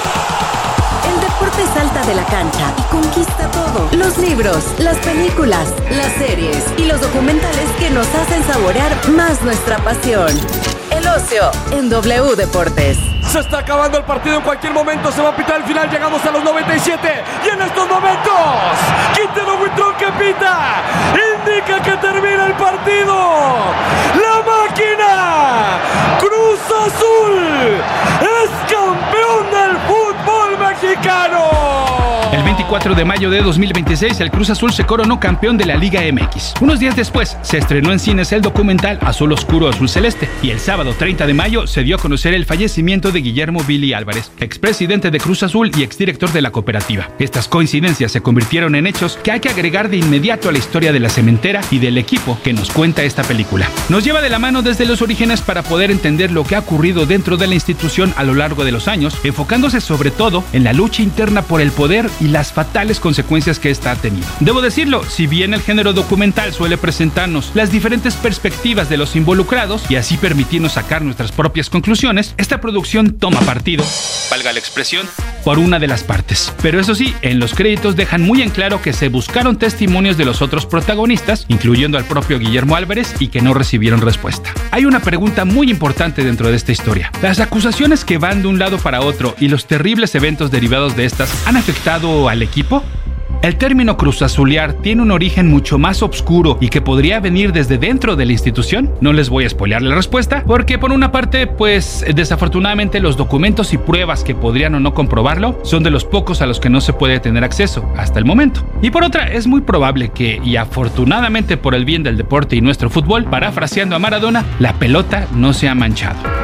El deporte salta de la cancha y conquista todo. Los libros, las películas, las series y los documentales que nos hacen saborear más nuestra pasión. El ocio en W Deportes. Se está acabando el partido, en cualquier momento se va a pitar el final, llegamos a los 97 y en estos momentos Quintero Buitrón que pita, indica que termina el partido. La máquina Cruz Azul es campeón del fútbol mexicano. El 24 de mayo de 2026, el Cruz Azul se coronó campeón de la Liga MX. Unos días después, se estrenó en cines el documental Azul Oscuro, Azul Celeste. Y el sábado 30 de mayo se dio a conocer el fallecimiento de Guillermo Billy Álvarez, expresidente de Cruz Azul y exdirector de la cooperativa. Estas coincidencias se convirtieron en hechos que hay que agregar de inmediato a la historia de la cementera y del equipo que nos cuenta esta película. Nos lleva de la mano desde los orígenes para poder entender lo que ha ocurrido dentro de la institución a lo largo de los años, enfocándose sobre todo en la lucha interna por el poder y las fatales consecuencias que esta ha tenido. Debo decirlo, si bien el género documental suele presentarnos las diferentes perspectivas de los involucrados y así permitirnos sacar nuestras propias conclusiones, esta producción toma partido, valga la expresión, por una de las partes. Pero eso sí, en los créditos dejan muy en claro que se buscaron testimonios de los otros protagonistas, incluyendo al propio Guillermo Álvarez, y que no recibieron respuesta. Hay una pregunta muy importante dentro de esta historia. ¿Las acusaciones que van de un lado para otro y los terribles eventos derivados de estas han afectado al equipo? El término cruzazulear tiene un origen mucho más oscuro y que podría venir desde dentro de la institución. No les voy a spoilear la respuesta, porque por una parte, pues desafortunadamente los documentos y pruebas que podrían o no comprobarlo son de los pocos a los que no se puede tener acceso hasta el momento. Y por otra, es muy probable que, y afortunadamente por el bien del deporte y nuestro fútbol, parafraseando a Maradona, la pelota no se ha manchado.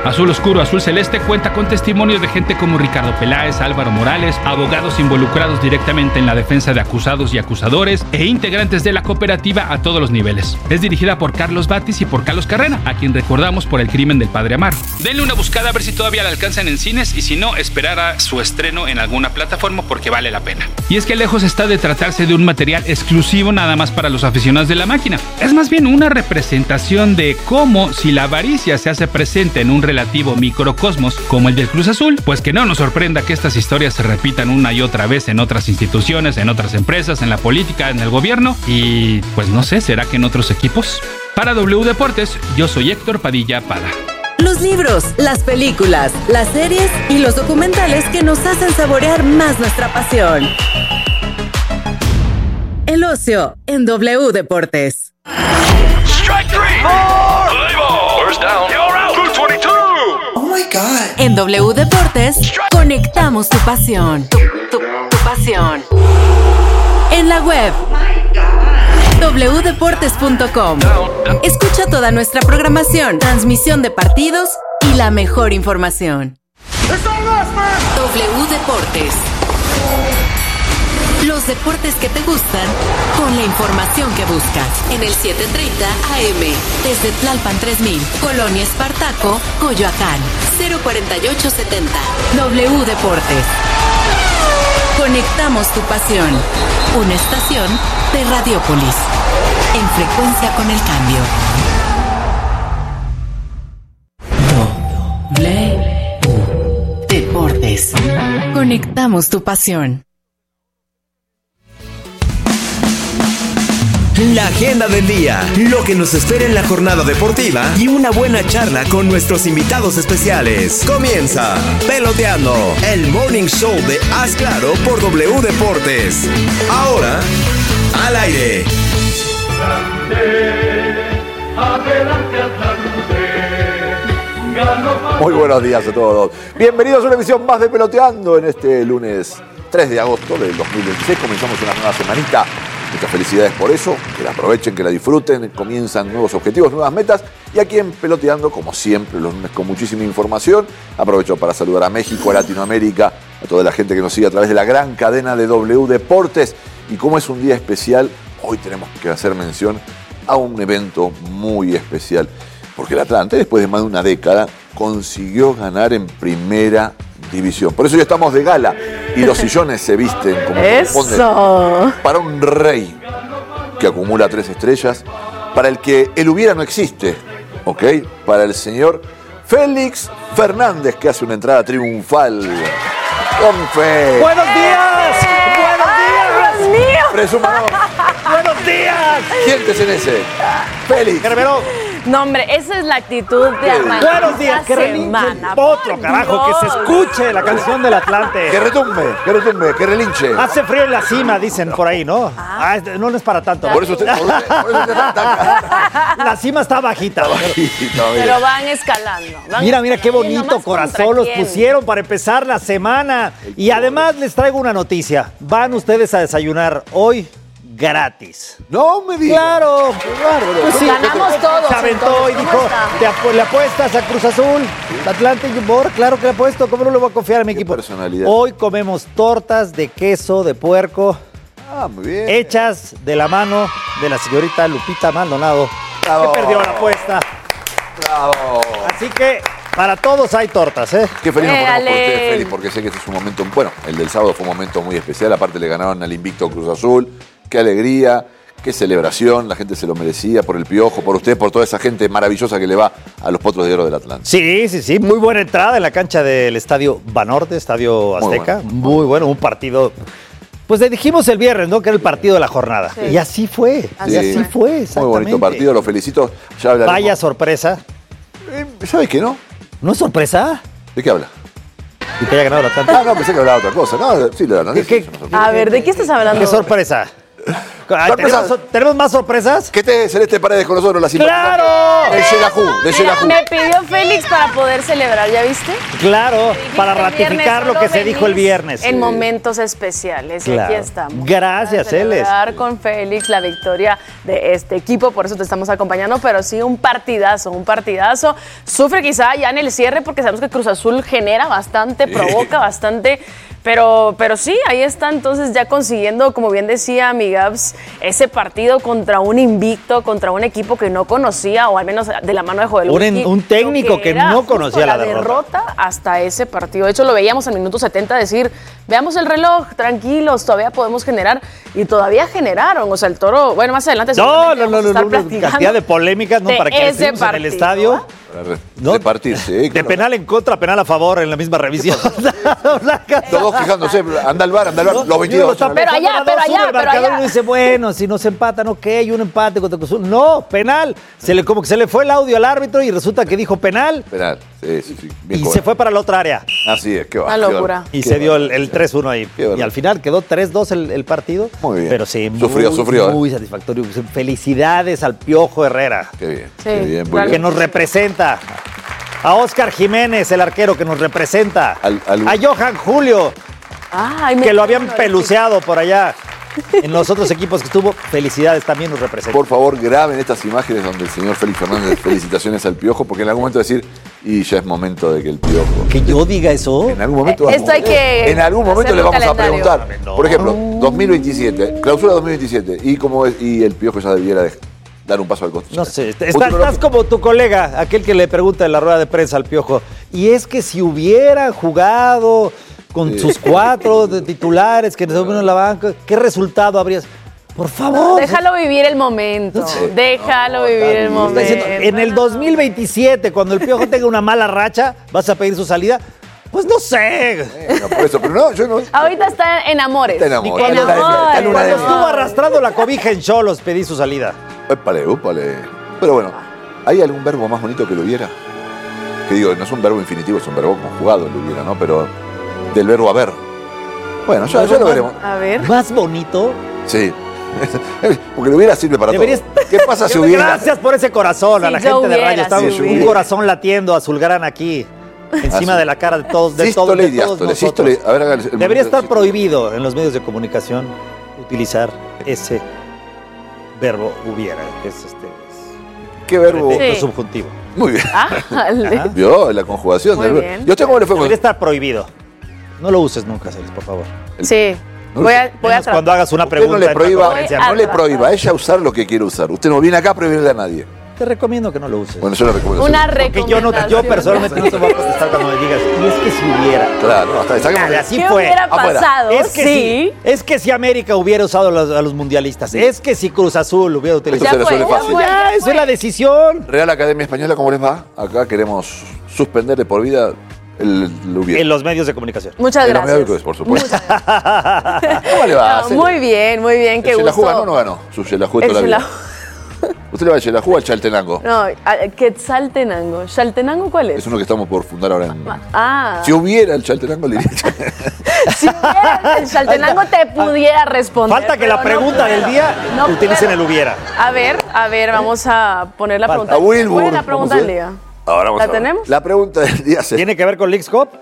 Azul Oscuro, Azul Celeste cuenta con testimonios de gente como Ricardo Peláez, Álvaro Morales, abogados involucrados directamente en la defensa de acusados y acusadores e integrantes de la cooperativa a todos los niveles. Es dirigida por Carlos Batis y por Carlos Carrera, a quien recordamos por El crimen del padre Amaro. Denle una buscada a ver si todavía la alcanzan en cines y si no, esperar a su estreno en alguna plataforma porque vale la pena. Y es que lejos está de tratarse de un material exclusivo nada más para los aficionados de la máquina. Es más bien una representación de cómo, si la avaricia se hace presente en un relativo microcosmos como el del Cruz Azul, pues que no nos sorprenda que estas historias se repitan una y otra vez en otras instituciones, en otras empresas, en la política, en el gobierno y pues no sé, ¿será que en otros equipos? Para W Deportes, yo soy Héctor Padilla Pada. Los libros, las películas, las series y los documentales que nos hacen saborear más nuestra pasión. El ocio en W Deportes. Strike three. Play ball. First down. You're out. 222. Oh my God. En W Deportes, conectamos tu pasión. Tu pasión. En la web. wdeportes.com. Escucha toda nuestra programación, transmisión de partidos y la mejor información. W Deportes. Los deportes que te gustan con la información que buscas. En el 730 AM, desde Tlalpan 3000, Colonia Espartaco, Coyoacán, 04870. W Deportes. Conectamos tu pasión. Una estación de Radiopolis. En frecuencia con el cambio. W Deportes. Conectamos tu pasión. La agenda del día, lo que nos espera en la jornada deportiva y una buena charla con nuestros invitados especiales. Comienza Peloteando, el morning show de Haz Claro por W Deportes. Ahora, al aire. Muy buenos días a todos. Bienvenidos a una emisión más de Peloteando en este lunes 3 de agosto del 2026. Comenzamos una nueva semanita. Muchas felicidades por eso, que la aprovechen, que la disfruten, comienzan nuevos objetivos, nuevas metas. Y aquí en Peloteando, como siempre, los lunes con muchísima información. Aprovecho para saludar a México, a Latinoamérica, a toda la gente que nos sigue a través de la gran cadena de W Deportes. Y como es un día especial, hoy tenemos que hacer mención a un evento muy especial. Porque el Atlante, después de más de una década, consiguió ganar en primera división. Por eso ya estamos de gala y los sillones se visten como corresponde para un rey que acumula 3 estrellas, para el que el hubiera no existe, ¿ok? Para el señor Félix Fernández, que hace una entrada triunfal. Con fe. ¡Buenos días! ¡Buenos días! ¡Dios mío! Presúmanos. ¡Buenos días! Siéntese en ese. Félix. No, hombre, esa es la actitud de arrancar. Buenos días, que relinche el potro, carajo, que se escuche la canción del Atlante. Que retumbe, que relinche. Hace frío en la cima, dicen por ahí, ¿no? No es para tanto. Por eso usted la cima está bajita. Pero van escalando. Mira qué bonito corazón los pusieron para empezar la semana. Y además les traigo una noticia. Van ustedes a desayunar hoy gratis. No me digas. Claro. Pues sí, ganamos todos. Se aventó y dijo, ¿le apuestas a Cruz Azul? Atlante Yumbor, claro que le apuesto. ¿Cómo no le voy a confiar a mi equipo? Personalidad. Hoy comemos tortas de queso de puerco. Muy bien. Hechas de la mano de la señorita Lupita Maldonado. Bravo. Que perdió la apuesta. Bravo. Así que para todos hay tortas, ¿eh? Qué feliz nos ponemos por ustedes, Félix, porque sé que este es un momento, bueno, el del sábado fue un momento muy especial. Aparte le ganaron al invicto Cruz Azul. Qué alegría, qué celebración, la gente se lo merecía por el Piojo, por usted, por toda esa gente maravillosa que le va a los Potros de Oro del Atlante. Sí, muy buena entrada en la cancha del Estadio Banorte, Estadio Azteca. Muy bueno, un partido. Pues le dijimos el viernes, ¿no? Que era el partido de la jornada. Sí. Y así fue, exactamente. Muy bonito partido, lo felicito. Ya hablaremos. Vaya sorpresa. ¿Sabes qué, no? ¿No es sorpresa? ¿De qué habla? ¿Y que haya ganado la Atlante? No, pensé que hablaba otra cosa. No, sí, la verdad. A ver, ¿de qué estás hablando? ¡Qué sorpresa! ¿Tenemos más sorpresas? ¿Qué te Celeste Paredes con nosotros? ¡Claro! De Xelajú. Me pidió Félix para poder celebrar, ¿ya viste? Claro, para ratificar lo que se dijo el viernes. En momentos especiales, Claro. Y aquí estamos. Gracias, Celes. Celebrar con Félix la victoria de este equipo, por eso te estamos acompañando, pero sí un partidazo. Sufre quizá ya en el cierre porque sabemos que Cruz Azul genera bastante, provoca bastante. Pero sí, ahí está entonces ya consiguiendo, como bien decía mi Gabs, ese partido contra un invicto, contra un equipo que no conocía, o al menos de la mano de Joel Wiki, un técnico que no conocía la derrota. Hasta ese partido. De hecho, lo veíamos al minuto 70 decir, veamos el reloj, tranquilos, todavía podemos generar. Y todavía generaron. O sea, el Toro, bueno, más adelante No, cantidad de polémicas, ¿no? Para que estemos en el estadio. De partir, sí. De penal en contra, penal a favor en la misma revisión. Todos quejándose, anda al bar, los 22. Pero allá. Uno dice, bueno, si nos empatan, ok, un empate contra Cruz Azul. No, penal. Como que se le fue el audio al árbitro y resulta que dijo penal. Penal, sí. Y se fue para la otra área. Así es, qué va. Una locura. Y se dio el 3-1 ahí. Y al final quedó 3-2 el partido. Muy bien. Pero sí, sufrió. Muy satisfactorio. Felicidades al Piojo Herrera. Qué bien. Sí, qué bien, muy Que bien. nos representa. A Óscar Jiménez, el arquero que nos representa. A Johan Julio, que lo habían peluceado por allá. En los otros equipos que estuvo, felicidades, también nos representa. Por favor, graben estas imágenes donde el señor Félix Fernández felicitaciones al Piojo, porque en algún momento decir, y ya es momento de que el Piojo... ¿Que yo diga eso? En algún momento, Esto hay que en algún momento le vamos a preguntar. No. Por ejemplo, 2027, clausura 2027, y el Piojo ya debiera dar un paso al costado. No sé, estás como tu colega, aquel que le pregunta en la rueda de prensa al Piojo. Y es que si hubieran jugado con sus 4 de titulares que nos vino en la banca, ¿qué resultado habrías? Por favor. Déjalo vivir el momento. Déjalo vivir el momento. En el 2027, cuando el Piojo tenga una mala racha, ¿vas a pedir su salida? Pues no sé. Por eso, pero no, yo no. Ahorita está en amores. Está en amores. Cuando estuvo arrastrando la cobija en Xolos, pedí su salida. Úpale. Pero bueno, ¿hay algún verbo más bonito que lo hubiera? Que digo, no es un verbo infinitivo, es un verbo conjugado, lo hubiera, ¿no? Pero del verbo haber. Bueno, ya lo veremos. A ver. ¿Más bonito? Sí. Porque lo hubiera sirve para todo. ¿Qué pasa si hubiera? Gracias por ese corazón a la gente de Rayo. Está un corazón latiendo azulgrana aquí. Encima de la cara de todos, Sístole y diástole. Sístole. A ver, hágale el Debería estar prohibido en los medios de comunicación utilizar ese verbo hubiera, que es ¿qué verbo? Subjuntivo. Muy bien. Ajá. Vio la conjugación Muy del verbo. bien. ¿Y usted cómo le fue con Debería estar prohibido. No lo uses nunca, Celis, por favor. Sí. Voy a tratar. Cuando hagas una Usted pregunta. no le prohíba, Voy a prohíba a ella usar lo que quiere usar. Usted no viene acá a prohibirle a nadie. Te recomiendo que no lo uses. Bueno, yo le recomiendo. Una Porque recomendación. yo personalmente no te voy a contestar cuando me digas. Y es que si hubiera. Claro, hasta Dale, así ¿Qué fue. hubiera pasado? Es que sí. Es que si América hubiera usado a los mundialistas. Es que si Cruz Azul hubiera utilizado. Esto se resuelve fácil. Esa es la decisión. Real Academia Española, ¿cómo les va? Acá queremos suspender de por vida el hubiera. En los medios de comunicación. Muchas En los gracias. medios, por supuesto. ¿Cómo le va? No, muy bien, qué ¿El gusto. Xelajú ganó o no ganó? Su Xelajú de toda la vida. ¿Usted le va al Xelajú o al Chaltenango? No, Quetzaltenango. ¿Chaltenango cuál es? Es uno que estamos por fundar ahora en... Ah. Si hubiera el Chaltenango, le diría... Si hubiera el Chaltenango te pudiera responder. Falta que la pregunta del día utilicen el hubiera. A ver, vamos a poner la pregunta. A Wilbur. ¿Cuál es la pregunta del día? Ahora vamos ¿La a ver. tenemos? La pregunta del día se... ¿Tiene que ver con Leagues Cup?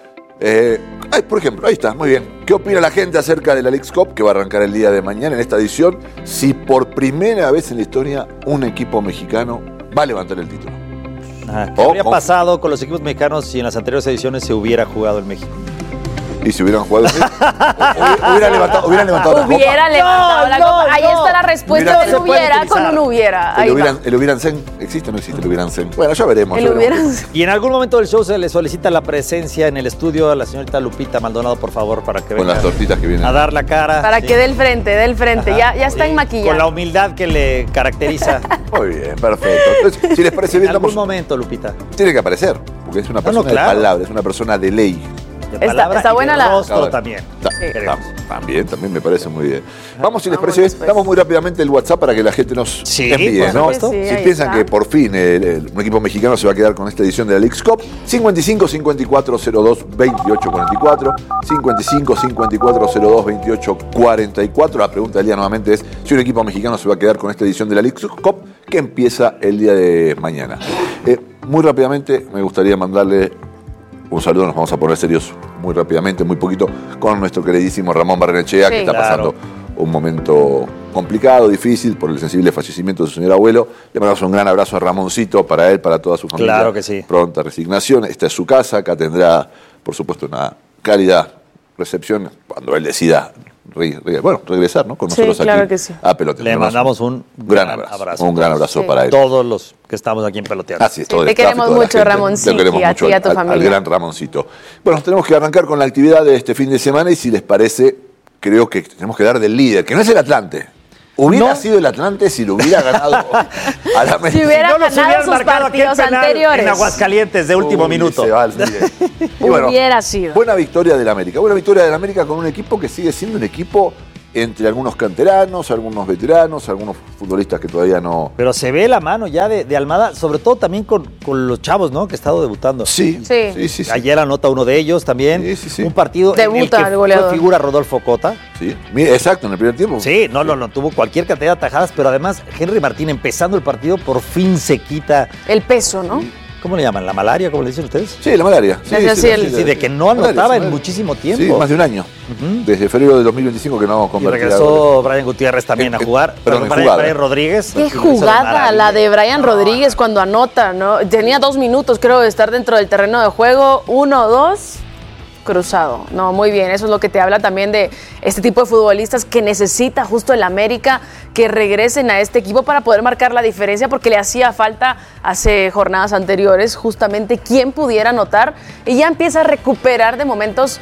Por ejemplo, ahí está, muy bien. ¿Qué opina la gente acerca de la Leagues Cup que va a arrancar el día de mañana en esta edición? Si por primera vez en la historia un equipo mexicano va a levantar el título. ¿Qué habría pasado con los equipos mexicanos si en las anteriores ediciones se hubiera jugado en México? Y si hubieran jugado hubieran levantado la copa. Hubiera levantado la copa. Ahí está la respuesta del hubiera con un hubiera. Ahí va. ¿El hubieran zen? ¿Existe o no existe el hubieran zen? Bueno, ya veremos. El hubieran. Y en algún momento del show se le solicita la presencia en el estudio a la señorita Lupita Maldonado, por favor, para que venga con las tortitas que vienen a dar la cara. Para que dé el frente. Ya está en maquillaje. Con la humildad que le caracteriza. Muy bien, perfecto. Entonces, si les parece bien, en algún momento, Lupita. Tiene que aparecer, porque es una persona de palabra, es una persona de ley. palabra está y buena de la... rostro también. También me parece muy bien. Vamos, si les parece bien, damos muy rápidamente el WhatsApp para que la gente nos envíe, por ¿no? supuesto. Si piensan que por fin un equipo mexicano se va a quedar con esta edición de la Leagues Cup, 55 54 02 28 44, 55 54 02 28 44. La pregunta del día nuevamente es si un equipo mexicano se va a quedar con esta edición de la Leagues Cup que empieza el día de mañana. Muy rápidamente me gustaría mandarle un saludo, nos vamos a poner serios muy rápidamente, muy poquito, con nuestro queridísimo Ramón Barrenechea, que está pasando un momento complicado, difícil, por el sensible fallecimiento de su señor abuelo. Le mandamos un gran abrazo a Ramoncito, para él, para toda su familia. Claro que sí. Pronta resignación. Esta es su casa, acá tendrá, por supuesto, una cálida recepción cuando él decida regresar, ¿no? Con nosotros claro aquí que sí. a Peloteando. Le mandamos un gran abrazo. Un gran abrazo para él. Todos los que estamos aquí en Peloteando. Así es, todo te el queremos tráfico de la mucho, gente. Ramoncito, Te queremos y a mucho ti y a tu familia. al gran Ramoncito. Bueno, tenemos que arrancar con la actividad de este fin de semana y si les parece, creo que tenemos que dar del líder, que no es el Atlante. Hubiera sido el Atlante si lo hubiera ganado a la América. Si hubiera no los ganado sus marcado aquel partidos penal anteriores. en Aguascalientes de último minuto. Se va al líder. Y bueno, Hubiera sido. buena victoria del América. Buena victoria del América con un equipo que sigue siendo un equipo entre algunos canteranos, algunos veteranos, algunos futbolistas que todavía no... Pero se ve la mano ya de Almada, sobre todo también con los chavos, ¿no? Que ha estado debutando. Sí. Ayer anota uno de ellos también. Sí. Un partido Debuta en el que el goleador. fue figura Rodolfo Cota. Sí, exacto, en el primer tiempo. Sí, no, tuvo cualquier cantidad de atajadas, pero además Henry Martín empezando el partido por fin se quita... El peso, ¿no? ¿Cómo le llaman? ¿La malaria? ¿Cómo le dicen ustedes? Sí, la malaria. Sí, de que no anotaba en muchísimo tiempo. Sí, más de un año. Desde febrero de 2025 que no vamos a Y convertir. regresó Brian Gutiérrez también a jugar. Perdón, Brian Rodríguez. Qué jugada la de Brian Rodríguez cuando anota, ¿no? Tenía 2 minutos, creo, de estar dentro del terreno de juego. 1, 2, cruzado. No, muy bien. Eso es lo que te habla también de este tipo de futbolistas que necesita justo el América que regresen a este equipo para poder marcar la diferencia, porque le hacía falta hace jornadas anteriores justamente quien pudiera anotar, y ya empieza a recuperar de momentos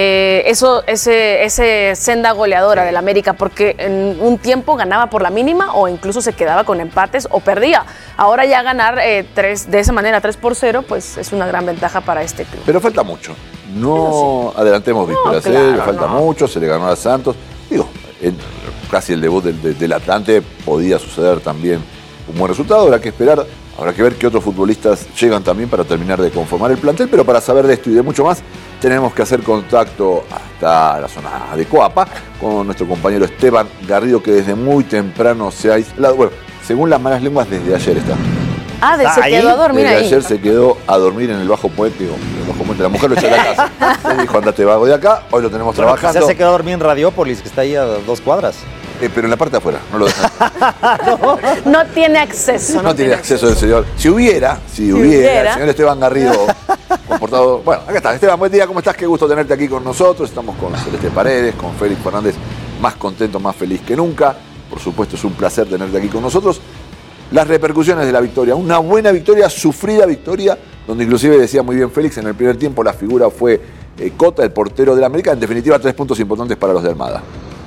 ese senda goleadora del América, porque en un tiempo ganaba por la mínima o incluso se quedaba con empates o perdía. Ahora ya ganar de esa manera 3-0, pues es una gran ventaja para este club. Pero falta mucho. No adelantemos vísperas, le falta mucho, se le ganó a Santos. Digo, casi el debut del Atlante podía suceder también un buen resultado, habrá que esperar, habrá que ver qué otros futbolistas llegan también para terminar de conformar el plantel, pero para saber de esto y de mucho más, tenemos que hacer contacto hasta la zona de Coapa con nuestro compañero Esteban Garrido, que desde muy temprano se ha aislado, bueno, según las malas lenguas, desde ayer está. Se quedó a dormir desde ahí. Ayer se quedó a dormir en el Bajo Puente, la mujer lo echó de la casa. Le dijo, andate vago de acá, hoy lo tenemos trabajando. Quizás se quedó a dormir en Radiópolis, que está ahí a 2 cuadras. Pero en la parte de afuera, no lo dejan. No tiene acceso. No tiene acceso el señor. Si hubiera, el señor Esteban Garrido comportado. Bueno, acá está. Esteban, buen día, ¿cómo estás? Qué gusto tenerte aquí con nosotros. Estamos con Celeste Paredes, con Félix Fernández, más contento, más feliz que nunca. Por supuesto, es un placer tenerte aquí con nosotros. Las repercusiones de la victoria, una buena victoria, sufrida victoria, donde inclusive decía muy bien Félix, en el primer tiempo la figura fue Cota, el portero de la América. En definitiva, 3 puntos importantes para los de Almada.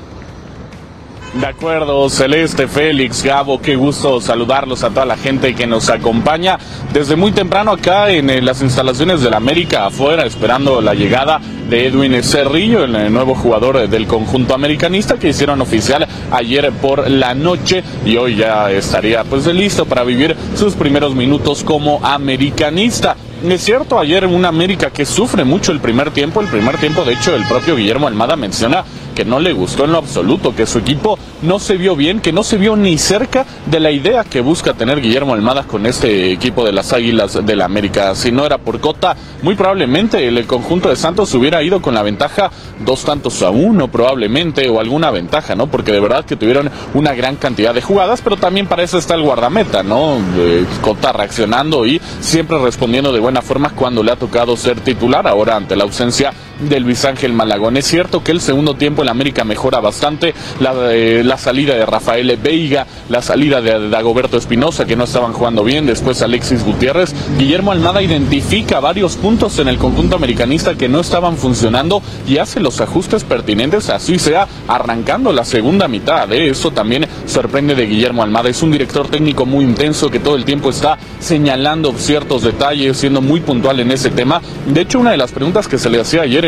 De acuerdo, Celeste, Félix, Gabo, qué gusto saludarlos a toda la gente que nos acompaña desde muy temprano acá en las instalaciones del América afuera, esperando la llegada de Edwin Cerrillo, el nuevo jugador del conjunto americanista que hicieron oficial ayer por la noche y hoy ya estaría pues listo para vivir sus primeros minutos como americanista. Es cierto, ayer una América que sufre mucho el primer tiempo, de hecho el propio Guillermo Almada menciona que no le gustó en lo absoluto, que su equipo no se vio bien, que no se vio ni cerca de la idea que busca tener Guillermo Almada con este equipo de las Águilas del la América. Si no era por Cota, muy probablemente el conjunto de Santos hubiera ido con la ventaja 2-1 probablemente, o alguna ventaja, ¿no? Porque de verdad que tuvieron una gran cantidad de jugadas, pero también para eso está el guardameta, ¿no? Cota reaccionando y siempre respondiendo de buena forma cuando le ha tocado ser titular, ahora ante la ausencia de Luis Ángel Malagón. Es cierto que el segundo tiempo el América mejora bastante, la salida de Rafael Veiga, la salida de Dagoberto Espinosa, que no estaban jugando bien, después Alexis Gutiérrez. Guillermo Almada identifica varios puntos en el conjunto americanista que no estaban funcionando y hace los ajustes pertinentes, así sea arrancando la segunda mitad. Eso también sorprende de Guillermo Almada. Es un director técnico muy intenso que todo el tiempo está señalando ciertos detalles, siendo muy puntual en ese tema. De hecho, una de las preguntas que se le hacía ayer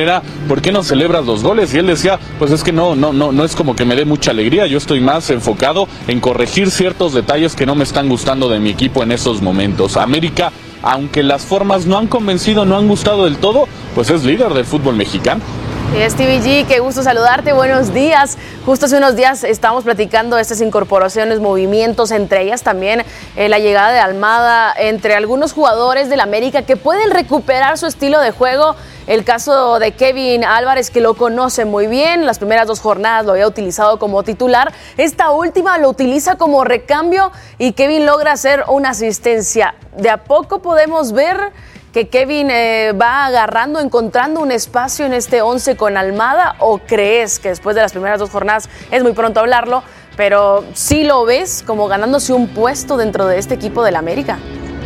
era, ¿por qué no celebras los goles? Y él decía, pues es que no es como que me dé mucha alegría, yo estoy más enfocado en corregir ciertos detalles que no me están gustando de mi equipo en esos momentos. América, aunque las formas no han convencido, no han gustado del todo, pues es líder del fútbol mexicano. Stevie G, qué gusto saludarte, buenos días. Justo hace unos días estábamos platicando de estas incorporaciones, movimientos, entre ellas también la llegada de Almada, entre algunos jugadores del América que pueden recuperar su estilo de juego. El caso de Kevin Álvarez, que lo conoce muy bien, las primeras 2 jornadas lo había utilizado como titular, esta última lo utiliza como recambio y Kevin logra hacer una asistencia. De a poco podemos ver que Kevin va agarrando, encontrando un espacio en este 11 con Almada, ¿o crees que después de las primeras 2 jornadas es muy pronto hablarlo, pero sí lo ves como ganándose un puesto dentro de este equipo del América?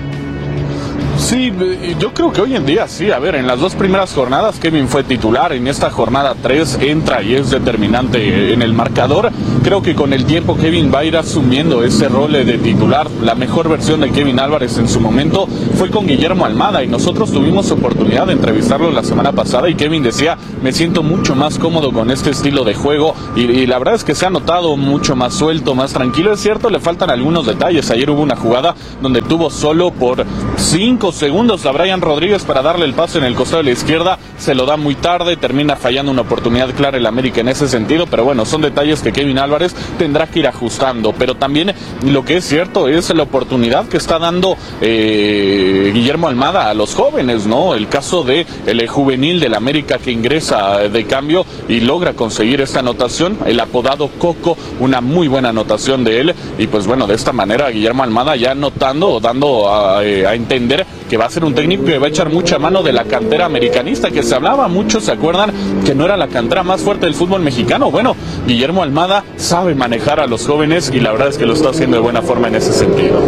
Sí, yo creo que hoy en día sí. A ver, en las 2 primeras jornadas Kevin fue titular, en esta jornada 3 entra y es determinante en el marcador. Creo que con el tiempo Kevin va a ir asumiendo ese rol de titular. La mejor versión de Kevin Álvarez en su momento fue con Guillermo Almada y nosotros tuvimos oportunidad de entrevistarlo la semana pasada y Kevin decía, me siento mucho más cómodo con este estilo de juego y la verdad es que se ha notado mucho más suelto, más tranquilo. Es cierto, le faltan algunos detalles. Ayer hubo una jugada donde tuvo solo por 5 segundos a Brian Rodríguez para darle el pase en el costado de la izquierda, se lo da muy tarde, termina fallando una oportunidad clara el América en ese sentido, pero bueno, son detalles que Kevin Álvarez tendrá que ir ajustando, pero también lo que es cierto es la oportunidad que está dando Guillermo Almada a los jóvenes, ¿no? El caso de el juvenil del América que ingresa de cambio y logra conseguir esta anotación, el apodado Coco, una muy buena anotación de él, y pues bueno, de esta manera Guillermo Almada ya notando o dando a entender que va a ser un técnico que va a echar mucha mano de la cantera americanista, que se hablaba mucho, ¿se acuerdan? Que no era la cantera más fuerte del fútbol mexicano. Bueno, Guillermo Almada sabe manejar a los jóvenes y la verdad es que lo está haciendo de buena forma en ese sentido.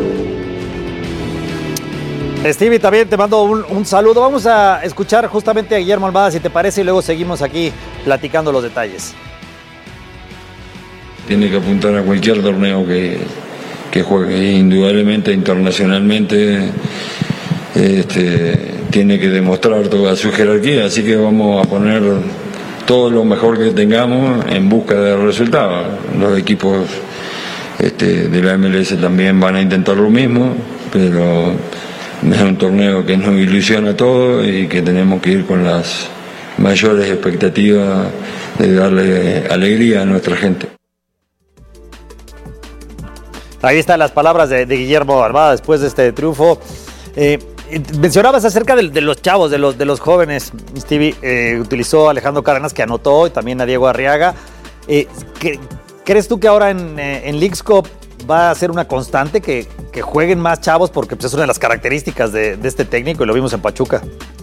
Stevie, también te mando un saludo. Vamos a escuchar justamente a Guillermo Almada, si te parece, y luego seguimos aquí platicando los detalles. Tiene que apuntar a cualquier torneo que juegue, indudablemente internacionalmente tiene que demostrar toda su jerarquía, así que vamos a poner todo lo mejor que tengamos en busca de resultados. Los equipos de la MLS también van a intentar lo mismo, pero es un torneo que nos ilusiona a todos y que tenemos que ir con las mayores expectativas de darle alegría a nuestra gente. Ahí están las palabras de Guillermo Almada después de este triunfo. Mencionabas acerca de los chavos, de los jóvenes, Stevie. Utilizó a Alejandro Cárdenas, que anotó, y también a Diego Arriaga. ¿Crees tú que ahora en Leagues Cup va a ser una constante que jueguen más chavos? Porque pues, es una de las características de este técnico y lo vimos en Pachuca.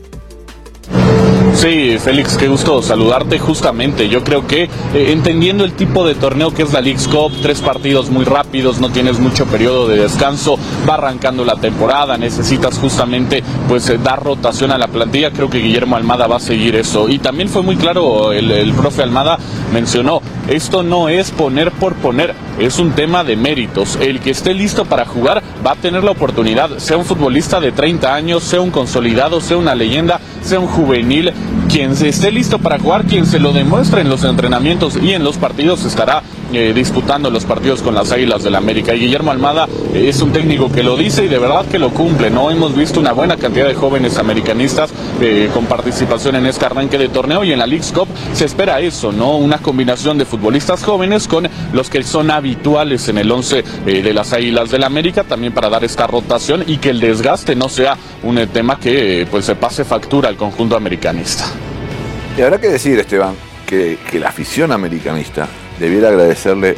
Sí, Félix, qué gusto saludarte. Justamente, yo creo que entendiendo el tipo de torneo que es la Leagues Cup, 3 partidos muy rápidos, no tienes mucho periodo de descanso, va arrancando la temporada, necesitas justamente pues dar rotación a la plantilla. Creo que Guillermo Almada va a seguir eso. Y también fue muy claro, el profe Almada mencionó, esto no es poner por poner, es un tema de méritos. El que esté listo para jugar va a tener la oportunidad, sea un futbolista de 30 años, sea un consolidado, sea una leyenda, sea un juvenil, quien se esté listo para jugar, quien se lo demuestre en los entrenamientos y en los partidos, estará disputando los partidos con las Águilas del América. Y Guillermo Almada es un técnico que lo dice y de verdad que lo cumple, ¿no? Hemos visto una buena cantidad de jóvenes americanistas con participación en este arranque de torneo, y en la Leagues Cup se espera eso, ¿no? Una combinación de futbolistas jóvenes con los que son habituales en el 11 de las Águilas del América, también para dar esta rotación y que el desgaste no sea un tema que pues se pase factura al conjunto americanista. Y habrá que decir, Esteban, que la afición americanista debiera agradecerle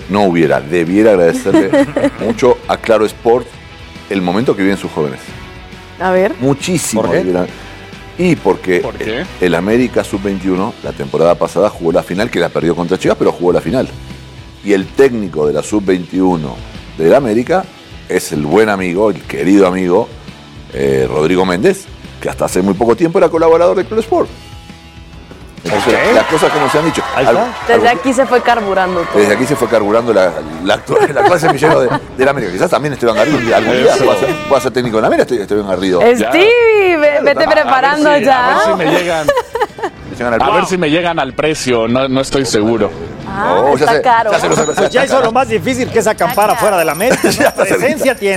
mucho a Claro Sport el momento que viven sus jóvenes. A ver. Muchísimo. ¿Por qué? Y porque el América Sub-21 la temporada pasada jugó la final, que la perdió contra Chivas, pero jugó la final. Y el técnico de la Sub-21 del América es el buen amigo, el querido amigo Rodrigo Méndez, que hasta hace muy poco tiempo era colaborador de Claro Sport. Entonces, las cosas como se han dicho. Desde aquí se fue carburando todo. Desde aquí se fue carburando la actual semillero de la América. Quizás también Esteban Garrido algún día pueda ser técnico de la América, Esteban Garrido. Stevie, vete preparando ya. A ver si me llegan. A ver si me llegan al precio, no estoy seguro. Está caro. Pues ya hizo lo más difícil, que es acampar afuera de la América. Presencia tiene.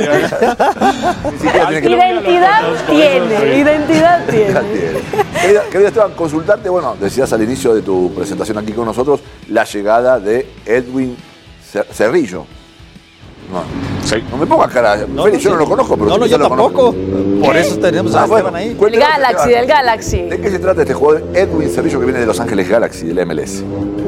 Identidad tiene. Querida Esteban, consultarte, bueno, decías al inicio de tu presentación aquí con nosotros, la llegada de Edwin Cerrillo. No me pongas cara. Félix, yo no lo conozco, pero yo tampoco. Por eso tenemos a Esteban ahí. Del Galaxy. ¿De qué se trata este jugador Edwin Cerrillo que viene de Los Ángeles Galaxy, del MLS?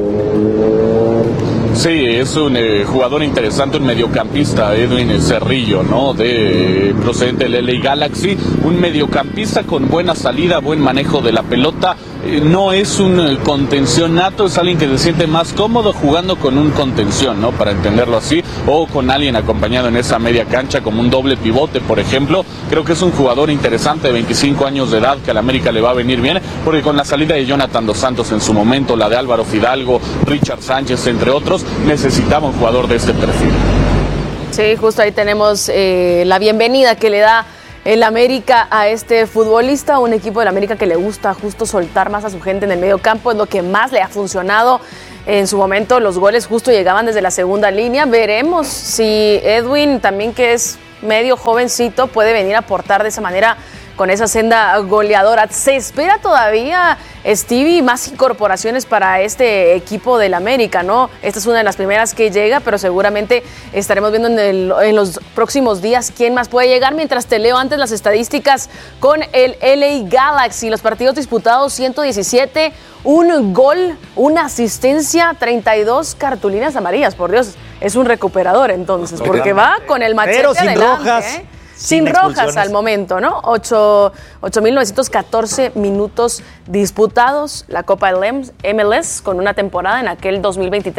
Sí, es un jugador interesante, un mediocampista, Edwin Cerrillo, ¿no? Procedente del LA Galaxy, un mediocampista con buena salida, buen manejo de la pelota. No es un contención nato, es alguien que se siente más cómodo jugando con un contención, ¿no? Para entenderlo así, o con alguien acompañado en esa media cancha como un doble pivote, por ejemplo. Creo que es un jugador interesante de 25 años de edad que al América le va a venir bien, porque con la salida de Jonathan Dos Santos en su momento, la de Álvaro Fidalgo, Richard Sánchez, entre otros, necesitaba un jugador de este perfil. Sí, justo ahí tenemos la bienvenida que le da el América a este futbolista, un equipo del América que le gusta justo soltar más a su gente en el medio campo, es lo que más le ha funcionado. En su momento los goles justo llegaban desde la segunda línea. Veremos si Edwin, también que es medio jovencito, puede venir a aportar de esa manera con esa senda goleadora. Se espera todavía, Stevie, más incorporaciones para este equipo del América, ¿no? Esta es una de las primeras que llega, pero seguramente estaremos viendo en los próximos días quién más puede llegar. Mientras te leo antes las estadísticas con el LA Galaxy, los partidos disputados 117, un gol, una asistencia, 32 cartulinas amarillas. Por Dios, es un recuperador entonces, porque va con el machete pero sin adelante, rojas. Sin rojas al momento, ¿no? 8.914 minutos disputados. La Copa del MLS con una temporada en aquel 2023.